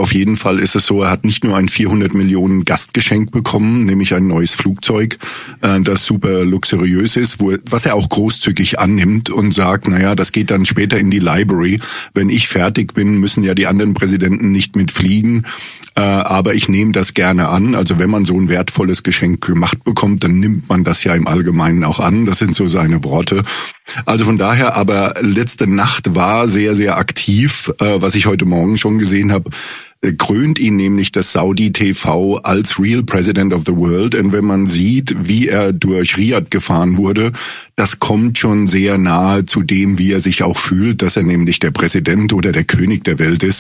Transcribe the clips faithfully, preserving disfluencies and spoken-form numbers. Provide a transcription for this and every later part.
auf jeden Fall ist es so, er hat nicht nur ein vierhundert Millionen Gastgeschenk bekommen, nämlich ein neues Flugzeug, äh, das super luxuriös ist, wo, was er auch großzügig annimmt und sagt, naja, das geht dann später in die Library. Wenn ich fertig bin, müssen ja die anderen Präsidenten nicht mitfliegen. Äh, aber ich nehme das gerne an. Also wenn man so ein wertvolles Geschenk gemacht bekommt, dann nimmt man das ja im Allgemeinen auch an. Das sind so seine Worte. Also von daher, aber letzte Nacht war sehr, sehr aktiv, äh, was ich heute Morgen schon gesehen habe. Krönt ihn nämlich das Saudi-T V als Real President of the World. Und wenn man sieht, wie er durch Riyadh gefahren wurde, das kommt schon sehr nahe zu dem, wie er sich auch fühlt, dass er nämlich der Präsident oder der König der Welt ist.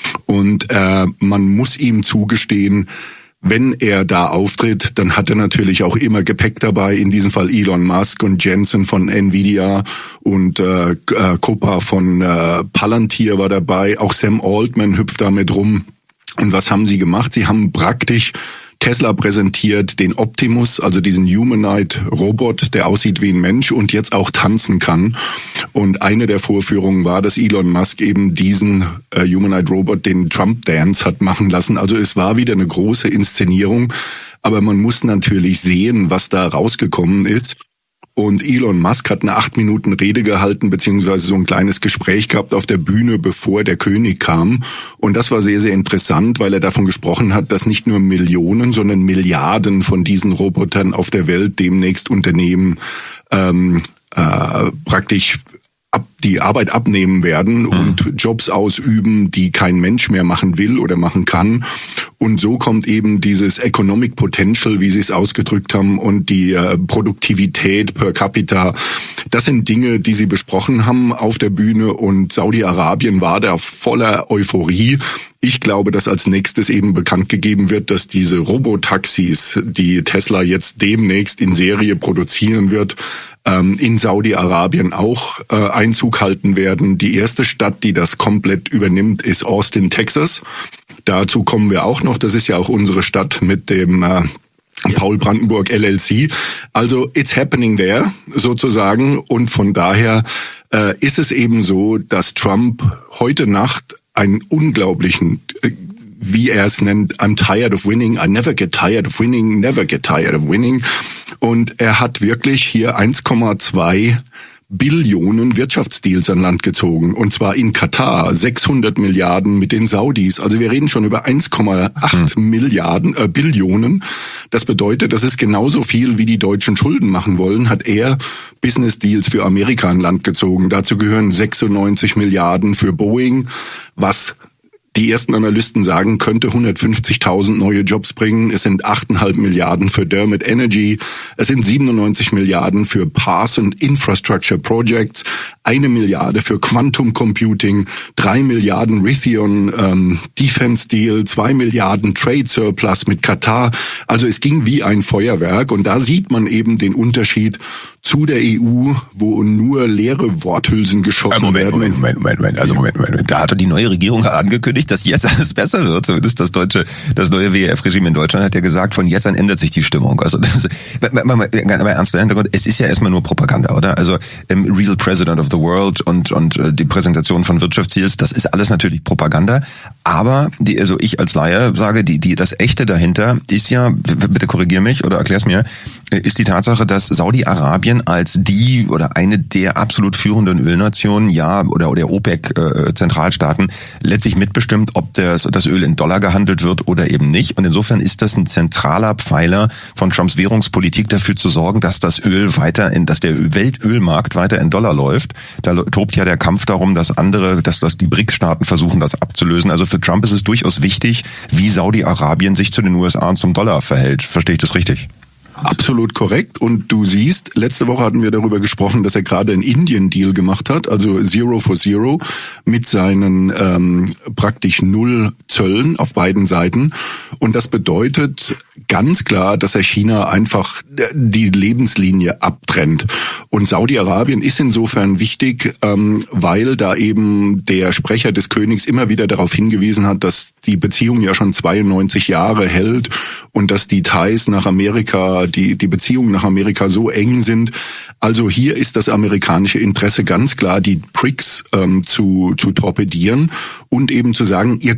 Und äh, man muss ihm zugestehen, wenn er da auftritt, dann hat er natürlich auch immer Gepäck dabei, in diesem Fall Elon Musk und Jensen von Nvidia und äh, Coppa von äh, Palantir war dabei, auch Sam Altman hüpft da mit rum. Und was haben sie gemacht? Sie haben praktisch Tesla präsentiert den Optimus, also diesen Humanoid-Robot, der aussieht wie ein Mensch und jetzt auch tanzen kann. Und eine der Vorführungen war, dass Elon Musk eben diesen äh, Humanoid-Robot, den Trump-Dance hat machen lassen. Also es war wieder eine große Inszenierung, aber man muss natürlich sehen, was da rausgekommen ist. Und Elon Musk hat eine acht Minuten Rede gehalten, beziehungsweise so ein kleines Gespräch gehabt auf der Bühne, bevor der König kam. Und das war sehr, sehr interessant, weil er davon gesprochen hat, dass nicht nur Millionen, sondern Milliarden von diesen Robotern auf der Welt demnächst Unternehmen ähm, äh, praktisch ab, die Arbeit abnehmen werden mhm. und Jobs ausüben, die kein Mensch mehr machen will oder machen kann. Und so kommt eben dieses Economic Potential, wie Sie es ausgedrückt haben, und die äh, Produktivität per capita. Das sind Dinge, die Sie besprochen haben auf der Bühne, und Saudi-Arabien war da voller Euphorie. Ich glaube, dass als nächstes eben bekannt gegeben wird, dass diese Robotaxis, die Tesla jetzt demnächst in Serie produzieren wird, ähm, in Saudi-Arabien auch äh, Einzug halten werden. Die erste Stadt, die das komplett übernimmt, ist Austin, Texas. Dazu kommen wir auch noch. Das ist ja auch unsere Stadt mit dem äh, Paul Brandenburg L L C. Also it's happening there sozusagen. Und von daher äh, ist es eben so, dass Trump heute Nacht einen unglaublichen, äh, wie er es nennt, I'm tired of winning, I never get tired of winning, never get tired of winning. Und er hat wirklich hier eins Komma zwei Billionen Wirtschaftsdeals an Land gezogen. Und zwar in Katar, sechshundert Milliarden mit den Saudis. Also wir reden schon über eins Komma acht mhm. Milliarden, äh, Billionen. Das bedeutet, das ist genauso viel, wie die Deutschen Schulden machen wollen, hat er Business Deals für Amerika an Land gezogen. Dazu gehören sechsundneunzig Milliarden für Boeing, was die ersten Analysten sagen, könnte hundertfünfzigtausend neue Jobs bringen. Es sind acht Komma fünf Milliarden für Dermot Energy. Es sind siebenundneunzig Milliarden für Parsons Infrastructure Projects. Eine Milliarde für Quantum Computing. Drei Milliarden Raytheon ähm, Defense Deal. Zwei Milliarden Trade Surplus mit Katar. Also es ging wie ein Feuerwerk. Und da sieht man eben den Unterschied zu der E U, wo nur leere Worthülsen geschossen Moment, werden. Moment, Moment, Moment, Moment. Also Moment, Moment. Da hatte die neue Regierung angekündigt, dass jetzt alles besser wird. Zumindest das deutsche, das neue W E F-Regime in Deutschland hat ja gesagt, von jetzt an ändert sich die Stimmung. Also das, mal, mal, mal ernster Hintergrund, es ist ja erstmal nur Propaganda, oder? Also ähm, Real President of the World und und äh, die Präsentation von Wirtschaftsziels, das ist alles natürlich Propaganda. Aber die, also ich als Laie sage, die die das Echte dahinter ist ja, bitte korrigier mich oder erklär's mir, ist die Tatsache, dass Saudi-Arabien als die oder eine der absolut führenden Ölnationen, ja, oder oder OPEC-Zentralstaaten letztlich mitbestimmt, ob das, das Öl in Dollar gehandelt wird oder eben nicht. Und insofern ist das ein zentraler Pfeiler von Trumps Währungspolitik, dafür zu sorgen, dass das Öl weiter in, dass der Weltölmarkt weiter in Dollar läuft. Da tobt ja der Kampf darum, dass andere, dass, dass die B R I C S-Staaten versuchen, das abzulösen. Also für Trump ist es durchaus wichtig, wie Saudi-Arabien sich zu den U S A und zum Dollar verhält. Verstehe ich das richtig? Absolut korrekt. Und du siehst, letzte Woche hatten wir darüber gesprochen, dass er gerade einen Indien-Deal gemacht hat, also Zero for Zero, mit seinen ähm, praktisch null Zöllen auf beiden Seiten. Und das bedeutet ganz klar, dass er China einfach die Lebenslinie abtrennt. Und Saudi-Arabien ist insofern wichtig, ähm, weil da eben der Sprecher des Königs immer wieder darauf hingewiesen hat, dass die Beziehung ja schon zweiundneunzig Jahre hält und dass die Ties nach Amerika, die die Beziehungen nach Amerika so eng sind. Also hier ist das amerikanische Interesse ganz klar, die B R I C S ähm, zu zu torpedieren und eben zu sagen, ihr könnt das gerne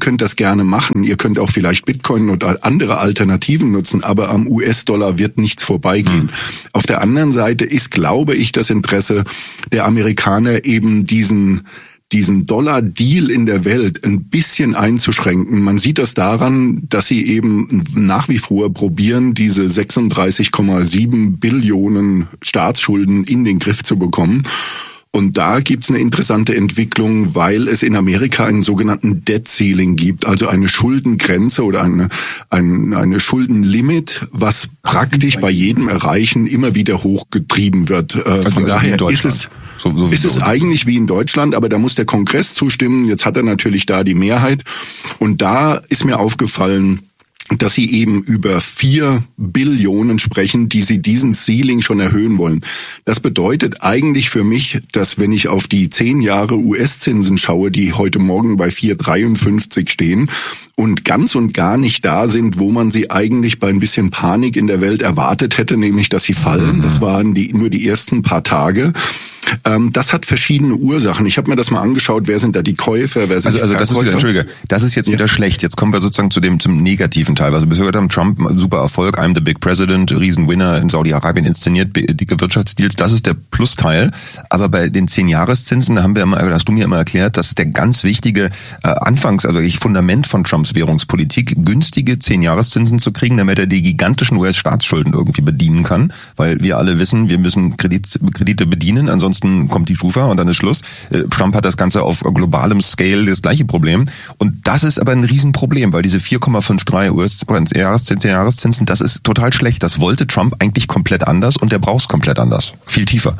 gerne machen. Ihr könnt auch vielleicht Bitcoin oder andere Alternativen nutzen, aber am U S-Dollar wird nichts vorbeigehen. Mhm. Auf der anderen Seite ist, glaube ich, das Interesse der Amerikaner eben diesen diesen Dollar-Deal in der Welt ein bisschen einzuschränken. Man sieht das daran, dass sie eben nach wie vor probieren, diese sechsunddreißig Komma sieben Billionen Staatsschulden in den Griff zu bekommen. Und da gibt's eine interessante Entwicklung, weil es in Amerika einen sogenannten Debt Ceiling gibt, also eine Schuldengrenze oder eine, eine, eine Schuldenlimit, was praktisch bei jedem Erreichen immer wieder hochgetrieben wird. Also Von daher ist es, so, so ist es eigentlich wie in Deutschland, aber da muss der Kongress zustimmen. Jetzt hat er natürlich da die Mehrheit. Und da ist mir aufgefallen, dass sie eben über vier Billionen sprechen, die sie diesen Ceiling schon erhöhen wollen. Das bedeutet eigentlich für mich, dass wenn ich auf die zehn Jahre U S-Zinsen schaue, die heute Morgen bei vier Komma dreiundfünfzig stehen und ganz und gar nicht da sind, wo man sie eigentlich bei ein bisschen Panik in der Welt erwartet hätte, nämlich dass sie fallen. Das waren die nur die ersten paar Tage. Das hat verschiedene Ursachen. Ich habe mir das mal angeschaut, wer sind da die Käufer, wer sind also, die also das ist wieder, Entschuldige, das ist jetzt ja. wieder schlecht. Jetzt kommen wir sozusagen zu dem zum negativen Teil. Also bis wir haben Trump, super Erfolg, I'm the big president, Riesenwinner in Saudi-Arabien inszeniert, dicke Wirtschaftsdeals, das ist der Plusteil. Aber bei den zehn-Jahres-Zinsen haben wir immer, hast du mir immer erklärt, das ist der ganz wichtige äh, Anfangs, also ich Fundament von Trumps Währungspolitik, günstige zehn-Jahres-Zinsen zu kriegen, damit er die gigantischen U S-Staatsschulden irgendwie bedienen kann, weil wir alle wissen, wir müssen Kredit, Kredite bedienen, ansonsten kommt die Schufa und dann ist Schluss. Trump hat das Ganze auf globalem Scale das gleiche Problem. Und das ist aber ein Riesenproblem, weil diese vier Komma fünfunddreißig U S-Jahreszinsen, das ist total schlecht. Das wollte Trump eigentlich komplett anders und der braucht es komplett anders. Viel tiefer.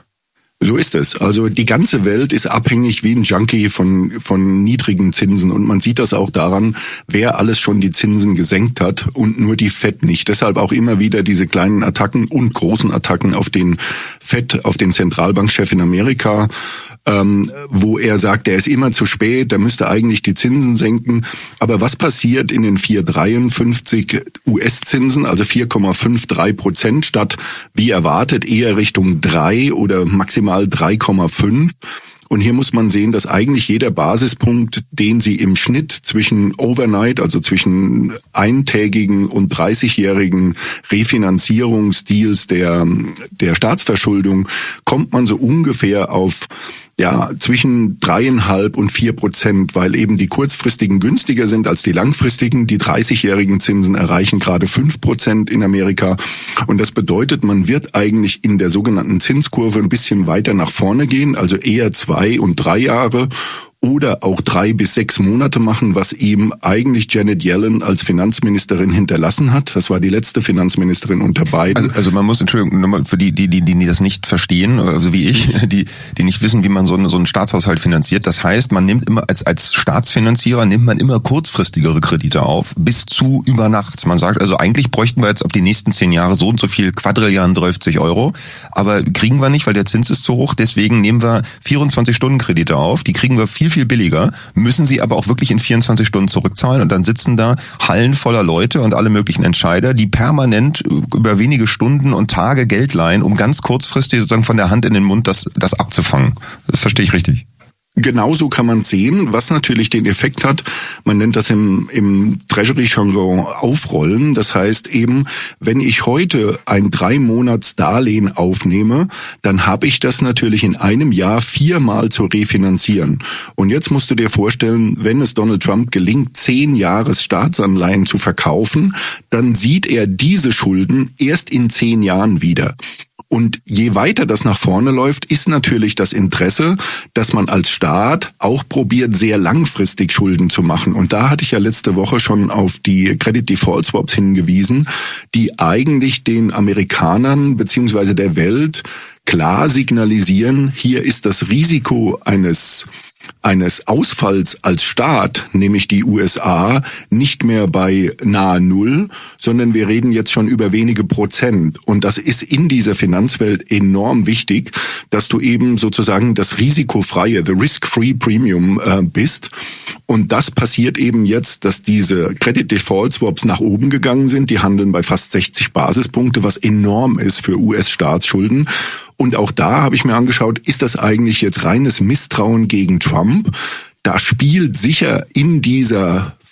So ist es. Also die ganze Welt ist abhängig wie ein Junkie von von niedrigen Zinsen und man sieht das auch daran, wer alles schon die Zinsen gesenkt hat und nur die Fed nicht. Deshalb auch immer wieder diese kleinen Attacken und großen Attacken auf den Fed, auf den Zentralbankchef in Amerika, ähm, wo er sagt, er ist immer zu spät, der müsste eigentlich die Zinsen senken. Aber was passiert in den vier Komma dreiundfünfzig U S-Zinsen, also vier Komma dreiundfünfzig Prozent statt, wie erwartet, eher Richtung drei oder maximal drei Komma fünf. Und hier muss man sehen, dass eigentlich jeder Basispunkt, den sie im Schnitt zwischen Overnight, also zwischen eintägigen und dreißigjährigen Refinanzierungsdeals der, der Staatsverschuldung, kommt man so ungefähr auf ja, zwischen dreieinhalb und vier Prozent, weil eben die kurzfristigen günstiger sind als die langfristigen. Die dreißigjährigen Zinsen erreichen gerade fünf Prozent in Amerika. Und das bedeutet, man wird eigentlich in der sogenannten Zinskurve ein bisschen weiter nach vorne gehen, also eher zwei und drei Jahre. Oder auch drei bis sechs Monate machen, was eben eigentlich Janet Yellen als Finanzministerin hinterlassen hat. Das war die letzte Finanzministerin unter Biden. Also, also man muss, Entschuldigung, nochmal für die, die, die, die das nicht verstehen, also wie ich, die, die nicht wissen, wie man so einen, so einen Staatshaushalt finanziert. Das heißt, man nimmt immer als, als Staatsfinanzierer nimmt man immer kurzfristigere Kredite auf, bis zu über Nacht. Man sagt also, eigentlich bräuchten wir jetzt auf die nächsten zehn Jahre so und so viel Quadrillion dreißig Euro, aber kriegen wir nicht, weil der Zins ist zu hoch. Deswegen nehmen wir vierundzwanzig Stunden Kredite auf. Die kriegen wir viel viel billiger, müssen sie aber auch wirklich in vierundzwanzig Stunden zurückzahlen und dann sitzen da Hallen voller Leute und alle möglichen Entscheider, die permanent über wenige Stunden und Tage Geld leihen, um ganz kurzfristig sozusagen von der Hand in den Mund das, das abzufangen. Das verstehe ich richtig. Genauso kann man sehen, was natürlich den Effekt hat, man nennt das im, im Treasury-Jargon aufrollen. Das heißt eben, wenn ich heute ein Drei-Monats-Darlehen aufnehme, dann habe ich das natürlich in einem Jahr viermal zu refinanzieren. Und jetzt musst du dir vorstellen, wenn es Donald Trump gelingt, zehn Jahres Staatsanleihen zu verkaufen, dann sieht er diese Schulden erst in zehn Jahren wieder. Und je weiter das nach vorne läuft, ist natürlich das Interesse, dass man als Staat auch probiert, sehr langfristig Schulden zu machen. Und da hatte ich ja letzte Woche schon auf die Credit Default Swaps hingewiesen, die eigentlich den Amerikanern beziehungsweise der Welt klar signalisieren, hier ist das Risiko eines eines Ausfalls als Staat, nämlich die U S A, nicht mehr bei nahe Null, sondern wir reden jetzt schon über wenige Prozent. Und das ist in dieser Finanzwelt enorm wichtig, dass du eben sozusagen das risikofreie, the risk-free Premium äh, bist. Und das passiert eben jetzt, dass diese Credit Default Swaps nach oben gegangen sind. Die handeln bei fast sechzig Basispunkte, was enorm ist für U S-Staatsschulden. Und auch da habe ich mir angeschaut, ist das eigentlich jetzt reines Misstrauen gegen Trump? Da spielt sicher in dieser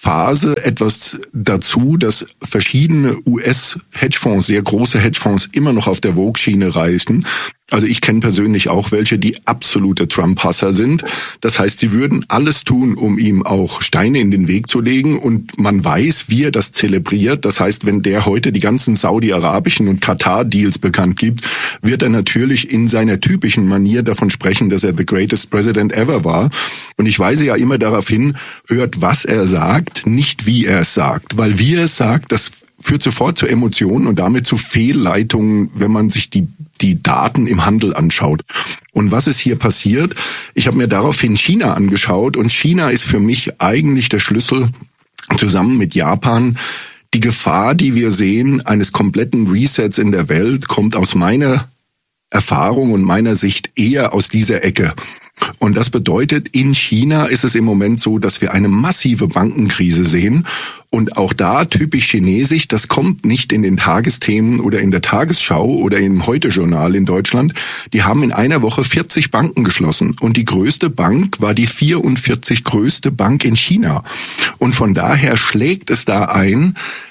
Phase etwas dazu, dass verschiedene U S-Hedgefonds, sehr große Hedgefonds, immer noch auf der Vogue-Schiene reisen. Also ich kenne persönlich auch welche, die absolute Trump-Hasser sind. Das heißt, sie würden alles tun, um ihm auch Steine in den Weg zu legen. Und man weiß, wie er das zelebriert. Das heißt, wenn der heute die ganzen saudi-arabischen und Katar-Deals bekannt gibt, wird er natürlich in seiner typischen Manier davon sprechen, dass er the greatest president ever war. Und ich weise ja immer darauf hin, hört, was er sagt, nicht wie er es sagt. Weil wie er es sagt, das führt sofort zu Emotionen und damit zu Fehlleitungen, wenn man sich die die Daten im Handel anschaut. Und was ist hier passiert? Ich habe mir daraufhin China angeschaut und China ist für mich eigentlich der Schlüssel zusammen mit Japan. Die Gefahr, die wir sehen, eines kompletten Resets in der Welt, kommt aus meiner Erfahrung und meiner Sicht eher aus dieser Ecke. Und das bedeutet, in China ist es im Moment so, dass wir eine massive Bankenkrise sehen. Und auch da typisch chinesisch, das kommt nicht in den Tagesthemen oder in der Tagesschau oder im Heute-Journal in Deutschland. Die haben in einer Woche vierzig Banken geschlossen. Und die größte Bank war die vierundvierzig größte Bank in China. Und von daher schlägt es da ein,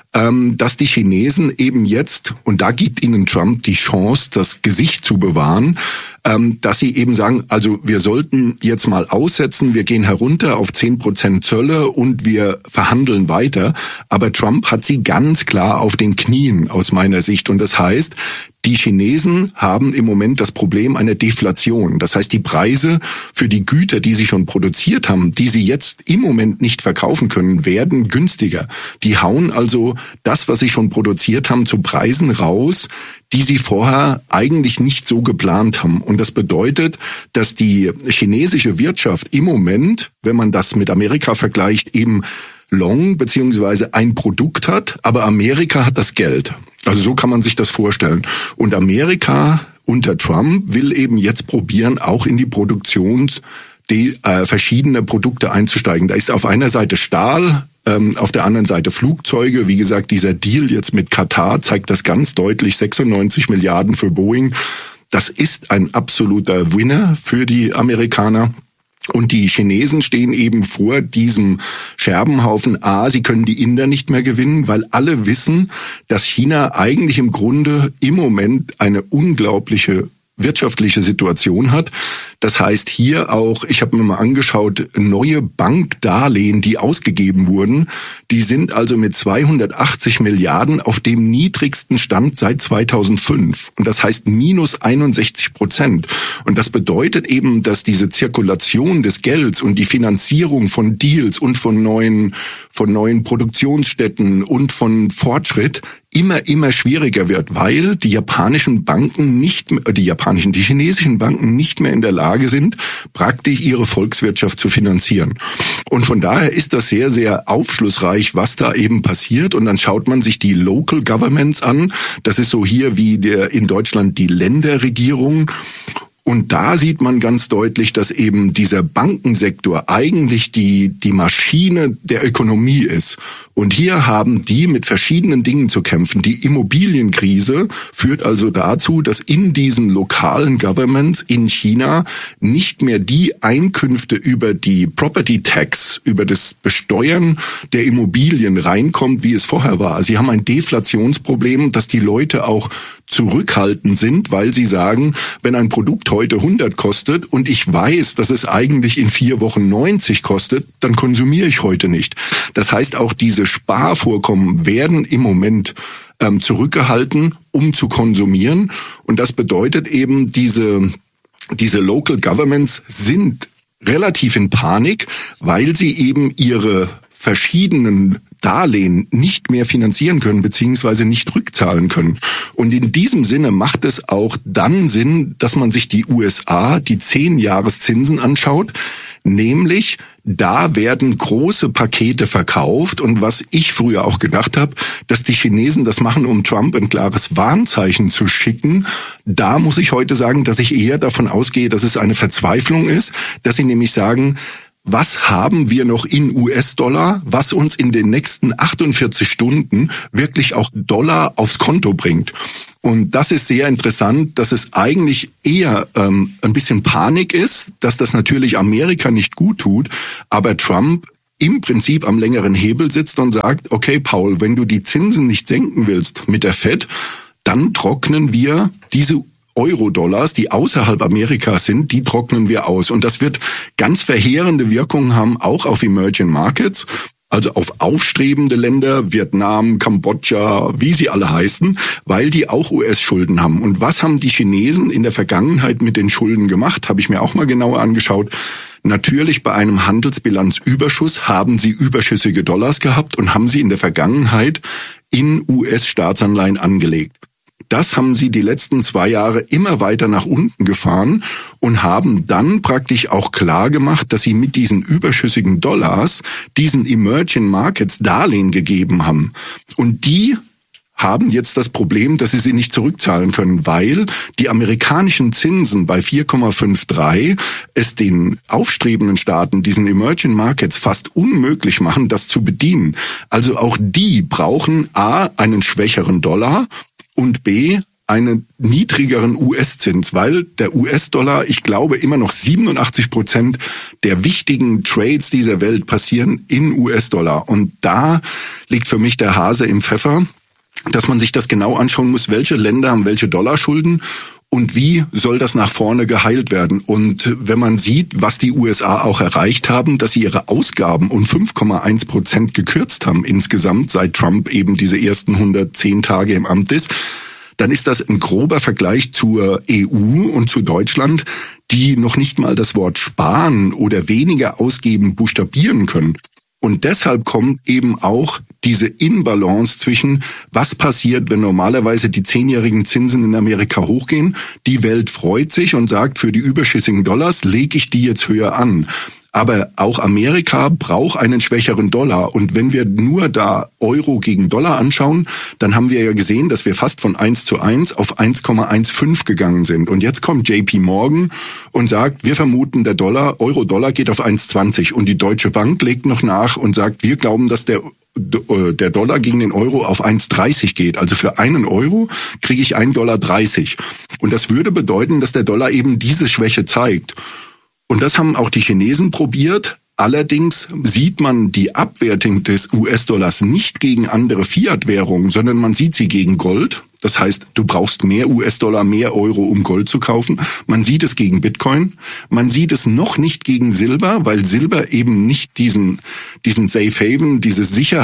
dass die Chinesen eben jetzt, und da gibt ihnen Trump die Chance, das Gesicht zu bewahren, dass sie eben sagen, also wir sollten jetzt mal aussetzen, wir gehen herunter auf zehn Prozent Zölle und wir verhandeln weiter. Aber Trump hat sie ganz klar auf den Knien aus meiner Sicht. Und das heißt, die Chinesen haben im Moment das Problem einer Deflation. Das heißt, die Preise für die Güter, die sie schon produziert haben, die sie jetzt im Moment nicht verkaufen können, werden günstiger. Die hauen also das, was sie schon produziert haben, zu Preisen raus, die sie vorher eigentlich nicht so geplant haben. Und das bedeutet, dass die chinesische Wirtschaft im Moment, wenn man das mit Amerika vergleicht, eben long beziehungsweise ein Produkt hat, aber Amerika hat das Geld. Also so kann man sich das vorstellen. Und Amerika unter Trump will eben jetzt probieren, auch in die Produktion die, äh, verschiedener Produkte einzusteigen. Da ist auf einer Seite Stahl, ähm, auf der anderen Seite Flugzeuge. Wie gesagt, dieser Deal jetzt mit Katar zeigt das ganz deutlich. sechsundneunzig Milliarden für Boeing. Das ist ein absoluter Winner für die Amerikaner. Und die Chinesen stehen eben vor diesem Scherbenhaufen. A, sie können die Inder nicht mehr gewinnen, weil alle wissen, dass China eigentlich im Grunde im Moment eine unglaubliche wirtschaftliche Situation hat. Das heißt hier auch, ich habe mir mal angeschaut, neue Bankdarlehen, die ausgegeben wurden, die sind also mit zweihundertachtzig Milliarden auf dem niedrigsten Stand seit zweitausendfünf. Und das heißt minus einundsechzig Prozent. Und das bedeutet eben, dass diese Zirkulation des Gelds und die Finanzierung von Deals und von neuen, von neuen Produktionsstätten und von Fortschritt immer, immer schwieriger wird, weil die japanischen Banken nicht mehr, die japanischen, die chinesischen Banken nicht mehr in der Lage sind, praktisch ihre Volkswirtschaft zu finanzieren. Und von daher ist das sehr, sehr aufschlussreich, was da eben passiert. Und dann schaut man sich die Local Governments an. Das ist so hier wie der in Deutschland die Länderregierung. Und da sieht man ganz deutlich, dass eben dieser Bankensektor eigentlich die, die Maschine der Ökonomie ist. Und hier haben die mit verschiedenen Dingen zu kämpfen. Die Immobilienkrise führt also dazu, dass in diesen lokalen Governments in China nicht mehr die Einkünfte über die Property Tax, über das Besteuern der Immobilien reinkommt, wie es vorher war. Sie haben ein Deflationsproblem, dass die Leute auch zurückhaltend sind, weil sie sagen, wenn ein Produkt heute hundert kostet und ich weiß, dass es eigentlich in vier Wochen neunzig kostet, dann konsumiere ich heute nicht. Das heißt, auch diese Sparvorkommen werden im Moment ähm, zurückgehalten, um zu konsumieren. Und das bedeutet eben, diese, diese Local Governments sind relativ in Panik, weil sie eben ihre verschiedenen Darlehen nicht mehr finanzieren können beziehungsweise nicht rückzahlen können. Und in diesem Sinne macht es auch dann Sinn, dass man sich die U S A, die zehn-Jahres-Zinsen anschaut, nämlich da werden große Pakete verkauft und was ich früher auch gedacht habe, dass die Chinesen das machen, um Trump ein klares Warnzeichen zu schicken, da muss ich heute sagen, dass ich eher davon ausgehe, dass es eine Verzweiflung ist, dass sie nämlich sagen, was haben wir noch in U S-Dollar, was uns in den nächsten achtundvierzig Stunden wirklich auch Dollar aufs Konto bringt? Und das ist sehr interessant, dass es eigentlich eher ähm, ein bisschen Panik ist, dass das natürlich Amerika nicht gut tut, aber Trump im Prinzip am längeren Hebel sitzt und sagt, okay, Paul, wenn du die Zinsen nicht senken willst mit der Fed, dann trocknen wir diese Euro-Dollars, die außerhalb Amerikas sind, die trocknen wir aus. Und das wird ganz verheerende Wirkungen haben, auch auf Emerging Markets, also auf aufstrebende Länder, Vietnam, Kambodscha, wie sie alle heißen, weil die auch U S-Schulden haben. Und was haben die Chinesen in der Vergangenheit mit den Schulden gemacht? Habe ich mir auch mal genauer angeschaut. Natürlich bei einem Handelsbilanzüberschuss haben sie überschüssige Dollars gehabt und haben sie in der Vergangenheit in U S-Staatsanleihen angelegt. Das haben sie die letzten zwei Jahre immer weiter nach unten gefahren und haben dann praktisch auch klar gemacht, dass sie mit diesen überschüssigen Dollars diesen Emerging Markets Darlehen gegeben haben. Und die haben jetzt das Problem, dass sie sie nicht zurückzahlen können, weil die amerikanischen Zinsen bei vier Komma dreiundfünfzig es den aufstrebenden Staaten, diesen Emerging Markets, fast unmöglich machen, das zu bedienen. Also auch die brauchen A, einen schwächeren Dollar und B, einen niedrigeren U S-Zins, weil der U S-Dollar, ich glaube, immer noch siebenundachtzig Prozent der wichtigen Trades dieser Welt passieren in U S-Dollar. Und da liegt für mich der Hase im Pfeffer, dass man sich das genau anschauen muss, welche Länder haben welche Dollarschulden und wie soll das nach vorne geheilt werden. Und wenn man sieht, was die U S A auch erreicht haben, dass sie ihre Ausgaben um fünf Komma eins Prozent gekürzt haben insgesamt, seit Trump eben diese ersten hundertzehn Tage im Amt ist, dann ist das ein grober Vergleich zur E U und zu Deutschland, die noch nicht mal das Wort sparen oder weniger ausgeben buchstabieren können. Und deshalb kommt eben auch diese Inbalance zwischen, was passiert, wenn normalerweise die zehnjährigen Zinsen in Amerika hochgehen. Die Welt freut sich und sagt, für die überschüssigen Dollars lege ich die jetzt höher an. Aber auch Amerika braucht einen schwächeren Dollar. Und wenn wir nur da Euro gegen Dollar anschauen, dann haben wir ja gesehen, dass wir fast von eins zu eins auf eins Komma fünfzehn gegangen sind. Und jetzt kommt J P Morgan und sagt, wir vermuten, der Dollar, Euro-Dollar geht auf eins Komma zwanzig. Und die Deutsche Bank legt noch nach und sagt, wir glauben, dass der der Dollar gegen den Euro auf eins Komma dreißig geht. Also für einen Euro kriege ich einen Dollar dreißig. Und das würde bedeuten, dass der Dollar eben diese Schwäche zeigt. Und das haben auch die Chinesen probiert. Allerdings sieht man die Abwertung des U S-Dollars nicht gegen andere Fiat-Währungen, sondern man sieht sie gegen Gold. Das heißt, du brauchst mehr U S-Dollar, mehr Euro, um Gold zu kaufen. Man sieht es gegen Bitcoin. Man sieht es noch nicht gegen Silber, weil Silber eben nicht diesen, diesen Safe Haven, diese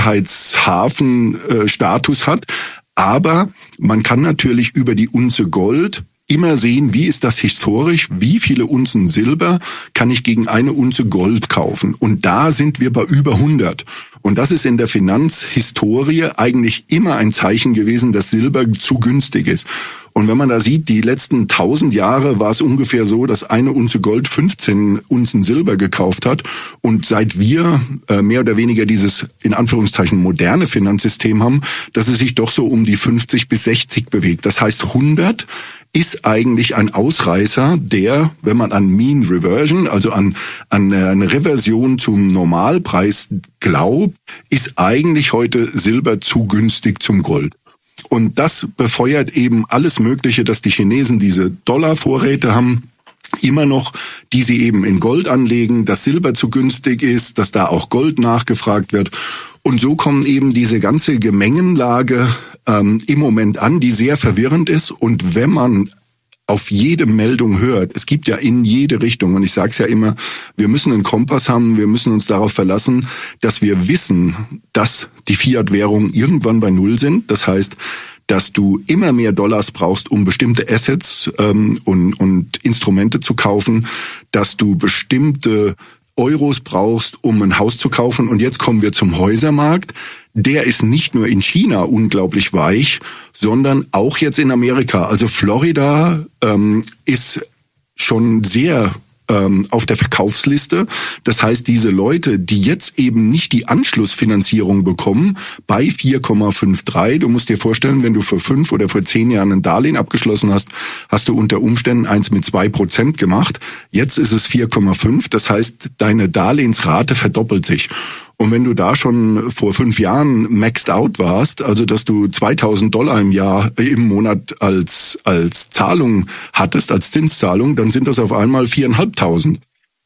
Sicherheitshafen-Status hat. Aber man kann natürlich über die Unze Gold immer sehen, wie ist das historisch, wie viele Unzen Silber kann ich gegen eine Unze Gold kaufen. Und da sind wir bei über hundert. Und das ist in der Finanzhistorie eigentlich immer ein Zeichen gewesen, dass Silber zu günstig ist. Und wenn man da sieht, die letzten tausend Jahre war es ungefähr so, dass eine Unze Gold fünfzehn Unzen Silber gekauft hat. Und seit wir äh, mehr oder weniger dieses, in Anführungszeichen, moderne Finanzsystem haben, dass es sich doch so um die fünfzig bis sechzig bewegt. Das heißt, hundert ist eigentlich ein Ausreißer, der, wenn man an Mean Reversion, also an, an eine Reversion zum Normalpreis glaubt, ist eigentlich heute Silber zu günstig zum Gold. Und das befeuert eben alles Mögliche, dass die Chinesen diese Dollarvorräte haben, immer noch, die sie eben in Gold anlegen, dass Silber zu günstig ist, dass da auch Gold nachgefragt wird. Und so kommen eben diese ganze Gemengenlage ähm, im Moment an, die sehr verwirrend ist. Und wenn man auf jede Meldung hört, es gibt ja in jede Richtung, und ich sage es ja immer, wir müssen einen Kompass haben, wir müssen uns darauf verlassen, dass wir wissen, dass die Fiat-Währungen irgendwann bei Null sind. Das heißt, dass du immer mehr Dollars brauchst, um bestimmte Assets ähm, und, und Instrumente zu kaufen, dass du bestimmte Euros brauchst, um ein Haus zu kaufen. Und jetzt kommen wir zum Häusermarkt. Der ist nicht nur in China unglaublich weich, sondern auch jetzt in Amerika. Also Florida ähm, ist schon sehr ähm, auf der Verkaufsliste. Das heißt, diese Leute, die jetzt eben nicht die Anschlussfinanzierung bekommen, bei vier Komma dreiundfünfzig, du musst dir vorstellen, wenn du für fünf oder für zehn Jahren ein Darlehen abgeschlossen hast, hast du unter Umständen eins mit zwei Prozent gemacht. Jetzt ist es vier Komma fünf, das heißt, deine Darlehensrate verdoppelt sich. Und wenn du da schon vor fünf Jahren maxed out warst, also dass du zweitausend Dollar im Jahr, äh, im Monat als als Zahlung hattest, als Zinszahlung, dann sind das auf einmal viertausendfünfhundert.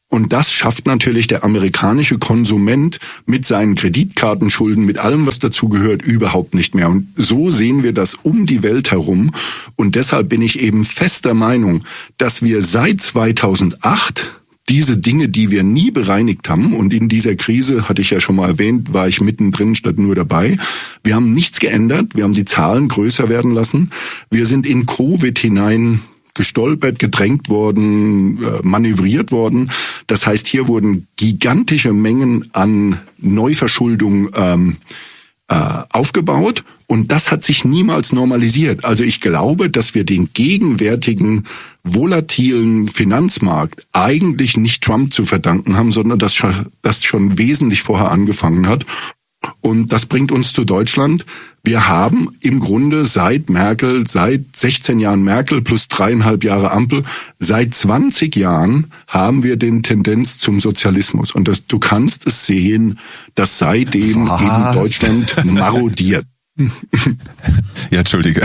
Und das schafft natürlich der amerikanische Konsument mit seinen Kreditkartenschulden, mit allem, was dazugehört, überhaupt nicht mehr. Und so sehen wir das um die Welt herum. Und deshalb bin ich eben fester Meinung, dass wir seit zweitausendacht diese Dinge, die wir nie bereinigt haben, und in dieser Krise, hatte ich ja schon mal erwähnt, war ich mittendrin statt nur dabei. Wir haben nichts geändert, wir haben die Zahlen größer werden lassen. Wir sind in Covid hinein gestolpert, gedrängt worden, manövriert worden. Das heißt, hier wurden gigantische Mengen an Neuverschuldung ähm, äh, aufgebaut, und das hat sich niemals normalisiert. Also ich glaube, dass wir den gegenwärtigen volatilen Finanzmarkt eigentlich nicht Trump zu verdanken haben, sondern dass das schon wesentlich vorher angefangen hat. Und das bringt uns zu Deutschland. Wir haben im Grunde seit Merkel, seit sechzehn Jahren Merkel plus dreieinhalb Jahre Ampel, seit zwanzig Jahren haben wir den Tendenz zum Sozialismus. Und das, du kannst es sehen, dass seitdem Was? eben Deutschland marodiert. Ja, Entschuldige.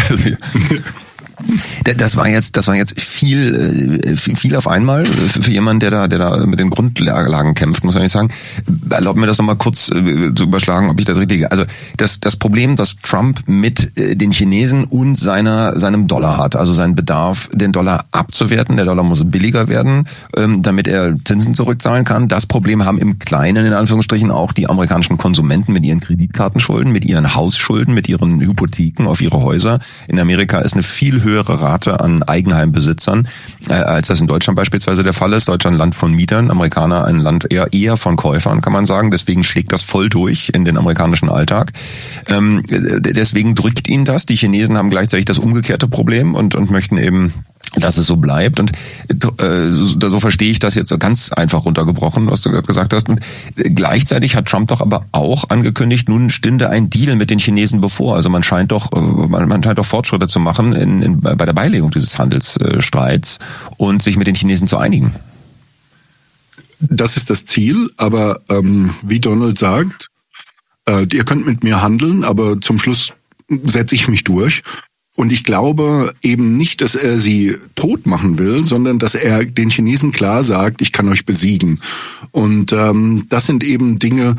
Das war jetzt, das war jetzt viel, viel auf einmal für jemanden, der da, der da mit den Grundlagen kämpft, muss man nicht sagen. Erlaubt mir das nochmal kurz zu überschlagen, ob ich das richtig. Also das, das Problem, das Trump mit den Chinesen und seiner, seinem Dollar hat, also seinen Bedarf, den Dollar abzuwerten. Der Dollar muss billiger werden, damit er Zinsen zurückzahlen kann. Das Problem haben im Kleinen, in Anführungsstrichen, auch die amerikanischen Konsumenten mit ihren Kreditkartenschulden, mit ihren Hausschulden, mit ihren Hypotheken auf ihre Häuser. In Amerika ist eine viel höhere Rate an Eigenheimbesitzern, äh, als das in Deutschland beispielsweise der Fall ist. Deutschland ein Land von Mietern, Amerikaner ein Land eher eher von Käufern, kann man sagen. Deswegen schlägt das voll durch in den amerikanischen Alltag. Ähm, deswegen drückt ihn das. Die Chinesen haben gleichzeitig das umgekehrte Problem und, und möchten eben, dass es so bleibt. Und äh, so, so verstehe ich das jetzt so ganz einfach runtergebrochen, was du gerade gesagt hast. Und gleichzeitig hat Trump doch aber auch angekündigt, nun stünde ein Deal mit den Chinesen bevor. Also man scheint doch, man, man scheint doch Fortschritte zu machen in, in, bei der Beilegung dieses Handelsstreits und sich mit den Chinesen zu einigen. Das ist das Ziel, aber ähm, wie Donald sagt, äh, ihr könnt mit mir handeln, aber zum Schluss setze ich mich durch. Und ich glaube eben nicht, dass er sie tot machen will, sondern dass er den Chinesen klar sagt, ich kann euch besiegen. Und ähm, das sind eben Dinge,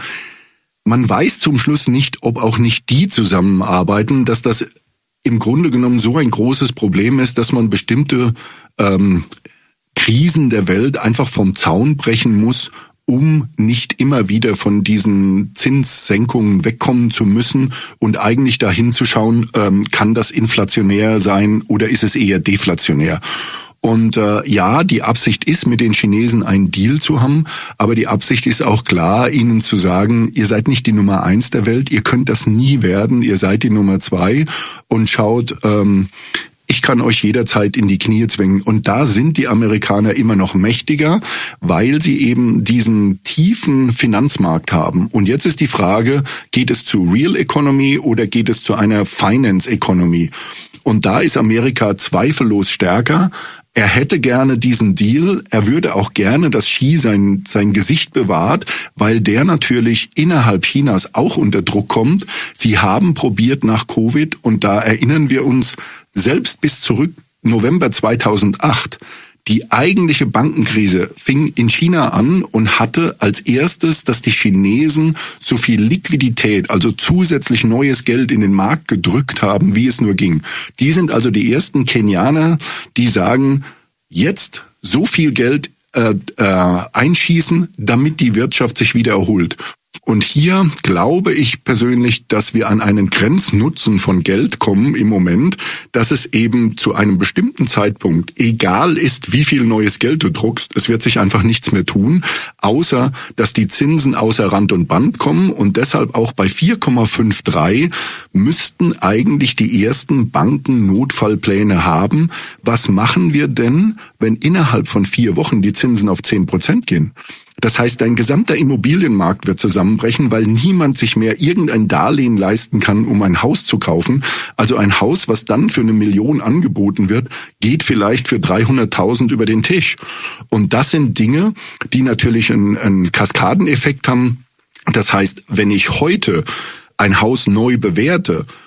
man weiß zum Schluss nicht, ob auch nicht die zusammenarbeiten, dass das im Grunde genommen so ein großes Problem ist, dass man bestimmte ähm, Krisen der Welt einfach vom Zaun brechen muss, um nicht immer wieder von diesen Zinssenkungen wegkommen zu müssen und eigentlich dahin zu schauen, ähm, kann das inflationär sein oder ist es eher deflationär? Und äh, ja, die Absicht ist, mit den Chinesen einen Deal zu haben, aber die Absicht ist auch klar, ihnen zu sagen, ihr seid nicht die Nummer eins der Welt, ihr könnt das nie werden, ihr seid die Nummer zwei und schaut, ähm, ich kann euch jederzeit in die Knie zwingen. Und da sind die Amerikaner immer noch mächtiger, weil sie eben diesen tiefen Finanzmarkt haben. Und jetzt ist die Frage, geht es zu Real Economy oder geht es zu einer Finance Economy? Und da ist Amerika zweifellos stärker. Er hätte gerne diesen Deal. Er würde auch gerne, dass Xi sein, sein Gesicht bewahrt, weil der natürlich innerhalb Chinas auch unter Druck kommt. Sie haben probiert nach Covid und da erinnern wir uns selbst bis zurück November zweitausendacht. Die eigentliche Bankenkrise fing in China an und hatte als erstes, dass die Chinesen so viel Liquidität, also zusätzlich neues Geld in den Markt gedrückt haben, wie es nur ging. Die sind also die ersten Kenianer, die sagen, jetzt so viel Geld äh, äh, einschießen, damit die Wirtschaft sich wieder erholt. Und hier glaube ich persönlich, dass wir an einen Grenznutzen von Geld kommen im Moment, dass es eben zu einem bestimmten Zeitpunkt egal ist, wie viel neues Geld du druckst, es wird sich einfach nichts mehr tun, außer dass die Zinsen außer Rand und Band kommen und deshalb auch bei vier Komma dreiundfünfzig müssten eigentlich die ersten Banken Notfallpläne haben. Was machen wir denn, wenn innerhalb von vier Wochen die Zinsen auf zehn Prozent gehen? Das heißt, dein gesamter Immobilienmarkt wird zusammenbrechen, weil niemand sich mehr irgendein Darlehen leisten kann, um ein Haus zu kaufen. Also ein Haus, was dann für eine Million angeboten wird, geht vielleicht für dreihunderttausend über den Tisch. Und das sind Dinge, die natürlich einen, einen Kaskadeneffekt haben. Das heißt, wenn ich heute ein Haus neu bewerte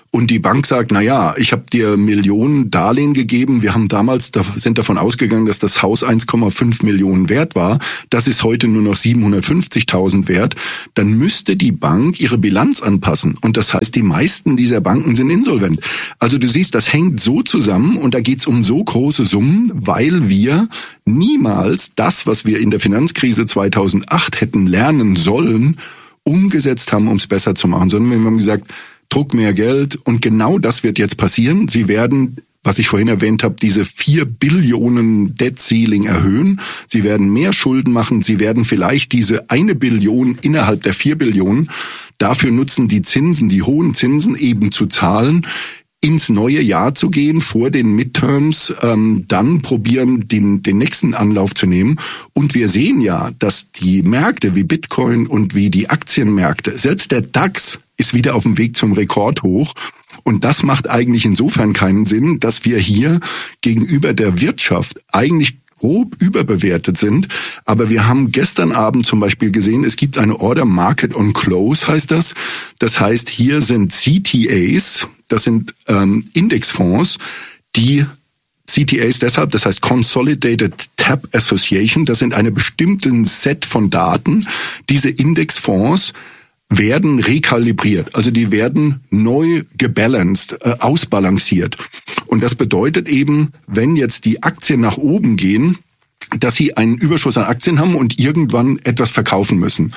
und die Bank sagt, na ja, ich habe dir Millionen Darlehen gegeben, wir haben damals, da sind davon ausgegangen, dass das Haus eins Komma fünf Millionen wert war, das ist heute nur noch siebenhundertfünfzigtausend wert, dann müsste die Bank ihre Bilanz anpassen. Und das heißt, die meisten dieser Banken sind insolvent. Also du siehst, das hängt so zusammen und da geht's um so große Summen, weil wir niemals das, was wir in der Finanzkrise zweitausendacht hätten lernen sollen, umgesetzt haben, um es besser zu machen, sondern wir haben gesagt, druck mehr Geld und genau das wird jetzt passieren. Sie werden, was ich vorhin erwähnt habe, diese vier Billionen Debt Ceiling erhöhen. Sie werden mehr Schulden machen. Sie werden vielleicht diese eine Billion innerhalb der vier Billionen dafür nutzen, die Zinsen, die hohen Zinsen eben zu zahlen, ins neue Jahr zu gehen, vor den Midterms, ähm, dann probieren, den, den nächsten Anlauf zu nehmen. Und wir sehen ja, dass die Märkte wie Bitcoin und wie die Aktienmärkte, selbst der DAX ist wieder auf dem Weg zum Rekordhoch. Und das macht eigentlich insofern keinen Sinn, dass wir hier gegenüber der Wirtschaft eigentlich grob überbewertet sind. Aber wir haben gestern Abend zum Beispiel gesehen, es gibt eine Order Market on Close, heißt das. Das heißt, hier sind C T As, das sind ähm, Indexfonds, die C T As deshalb, das heißt Consolidated Tab Association, das sind eine bestimmte Set von Daten. Diese Indexfonds werden rekalibriert, also die werden neu gebalanced, äh, ausbalanciert. Und das bedeutet eben, wenn jetzt die Aktien nach oben gehen, dass sie einen Überschuss an Aktien haben und irgendwann etwas verkaufen müssen.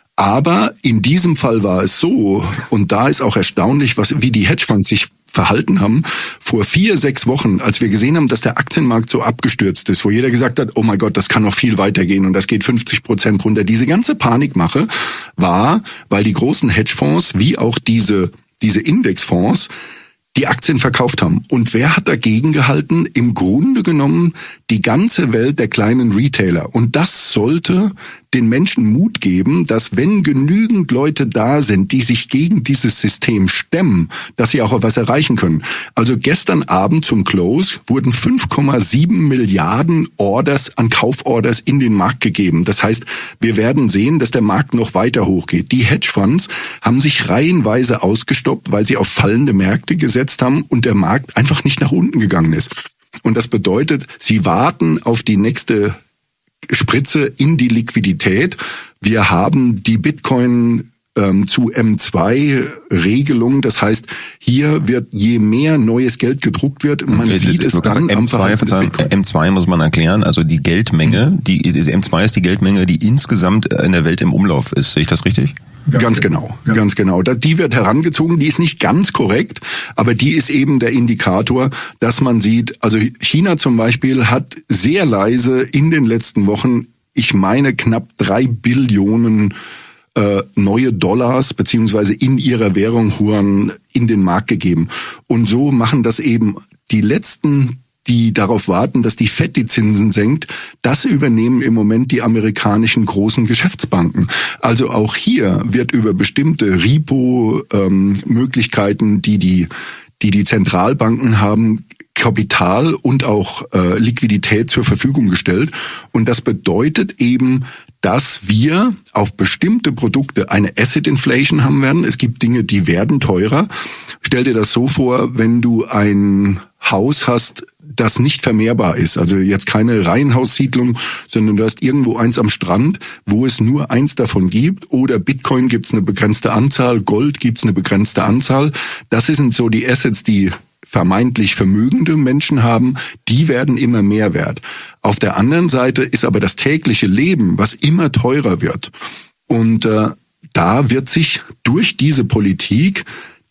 Aber in diesem Fall war es so, und da ist auch erstaunlich, was, wie die Hedgefonds sich verhalten haben, vor vier, sechs Wochen, als wir gesehen haben, dass der Aktienmarkt so abgestürzt ist, wo jeder gesagt hat, oh mein Gott, das kann noch viel weitergehen und das geht fünfzig Prozent runter. Diese ganze Panikmache war, weil die großen Hedgefonds wie auch diese, diese Indexfonds die Aktien verkauft haben. Und wer hat dagegen gehalten? Im Grunde genommen die ganze Welt der kleinen Retailer. Und das sollte den Menschen Mut geben, dass wenn genügend Leute da sind, die sich gegen dieses System stemmen, dass sie auch was erreichen können. Also gestern Abend zum Close wurden fünf Komma sieben Milliarden Orders an Kauforders in den Markt gegeben. Das heißt, wir werden sehen, dass der Markt noch weiter hochgeht. Die Hedgefonds haben sich reihenweise ausgestoppt, weil sie auf fallende Märkte gesetzt haben und der Markt einfach nicht nach unten gegangen ist. Und das bedeutet, sie warten auf die nächste Spritze in die Liquidität. Wir haben die Bitcoin ähm, zu M zwei Regelung. Das heißt, hier wird je mehr neues Geld gedruckt wird, man okay, sieht es dann M zwei, M zwei muss man erklären, also die Geldmenge, die, die M zwei ist die Geldmenge, die insgesamt in der Welt im Umlauf ist. Sehe ich das richtig? Ganz, ganz genau, ja. ganz genau. Die wird herangezogen, die ist nicht ganz korrekt, aber die ist eben der Indikator, dass man sieht, also China zum Beispiel hat sehr leise in den letzten Wochen, ich meine knapp drei Billionen äh, neue Dollars beziehungsweise in ihrer Währung Yuan in den Markt gegeben. Und so machen das eben die letzten, die darauf warten, dass die Fed die Zinsen senkt, das übernehmen im Moment die amerikanischen großen Geschäftsbanken. Also auch hier wird über bestimmte Repo-Möglichkeiten, ähm, die die die die Zentralbanken haben, Kapital und auch äh, Liquidität zur Verfügung gestellt. Und das bedeutet eben, dass wir auf bestimmte Produkte eine Asset Inflation haben werden. Es gibt Dinge, die werden teurer. Stell dir das so vor, wenn du ein Haus hast, das nicht vermehrbar ist. Also jetzt keine Reihenhaussiedlung, sondern du hast irgendwo eins am Strand, wo es nur eins davon gibt. Oder Bitcoin gibt es eine begrenzte Anzahl, Gold gibt es eine begrenzte Anzahl. Das sind so die Assets, die vermeintlich vermögende Menschen haben, die werden immer mehr wert. Auf der anderen Seite ist aber das tägliche Leben, was immer teurer wird. Und äh, da wird sich durch diese Politik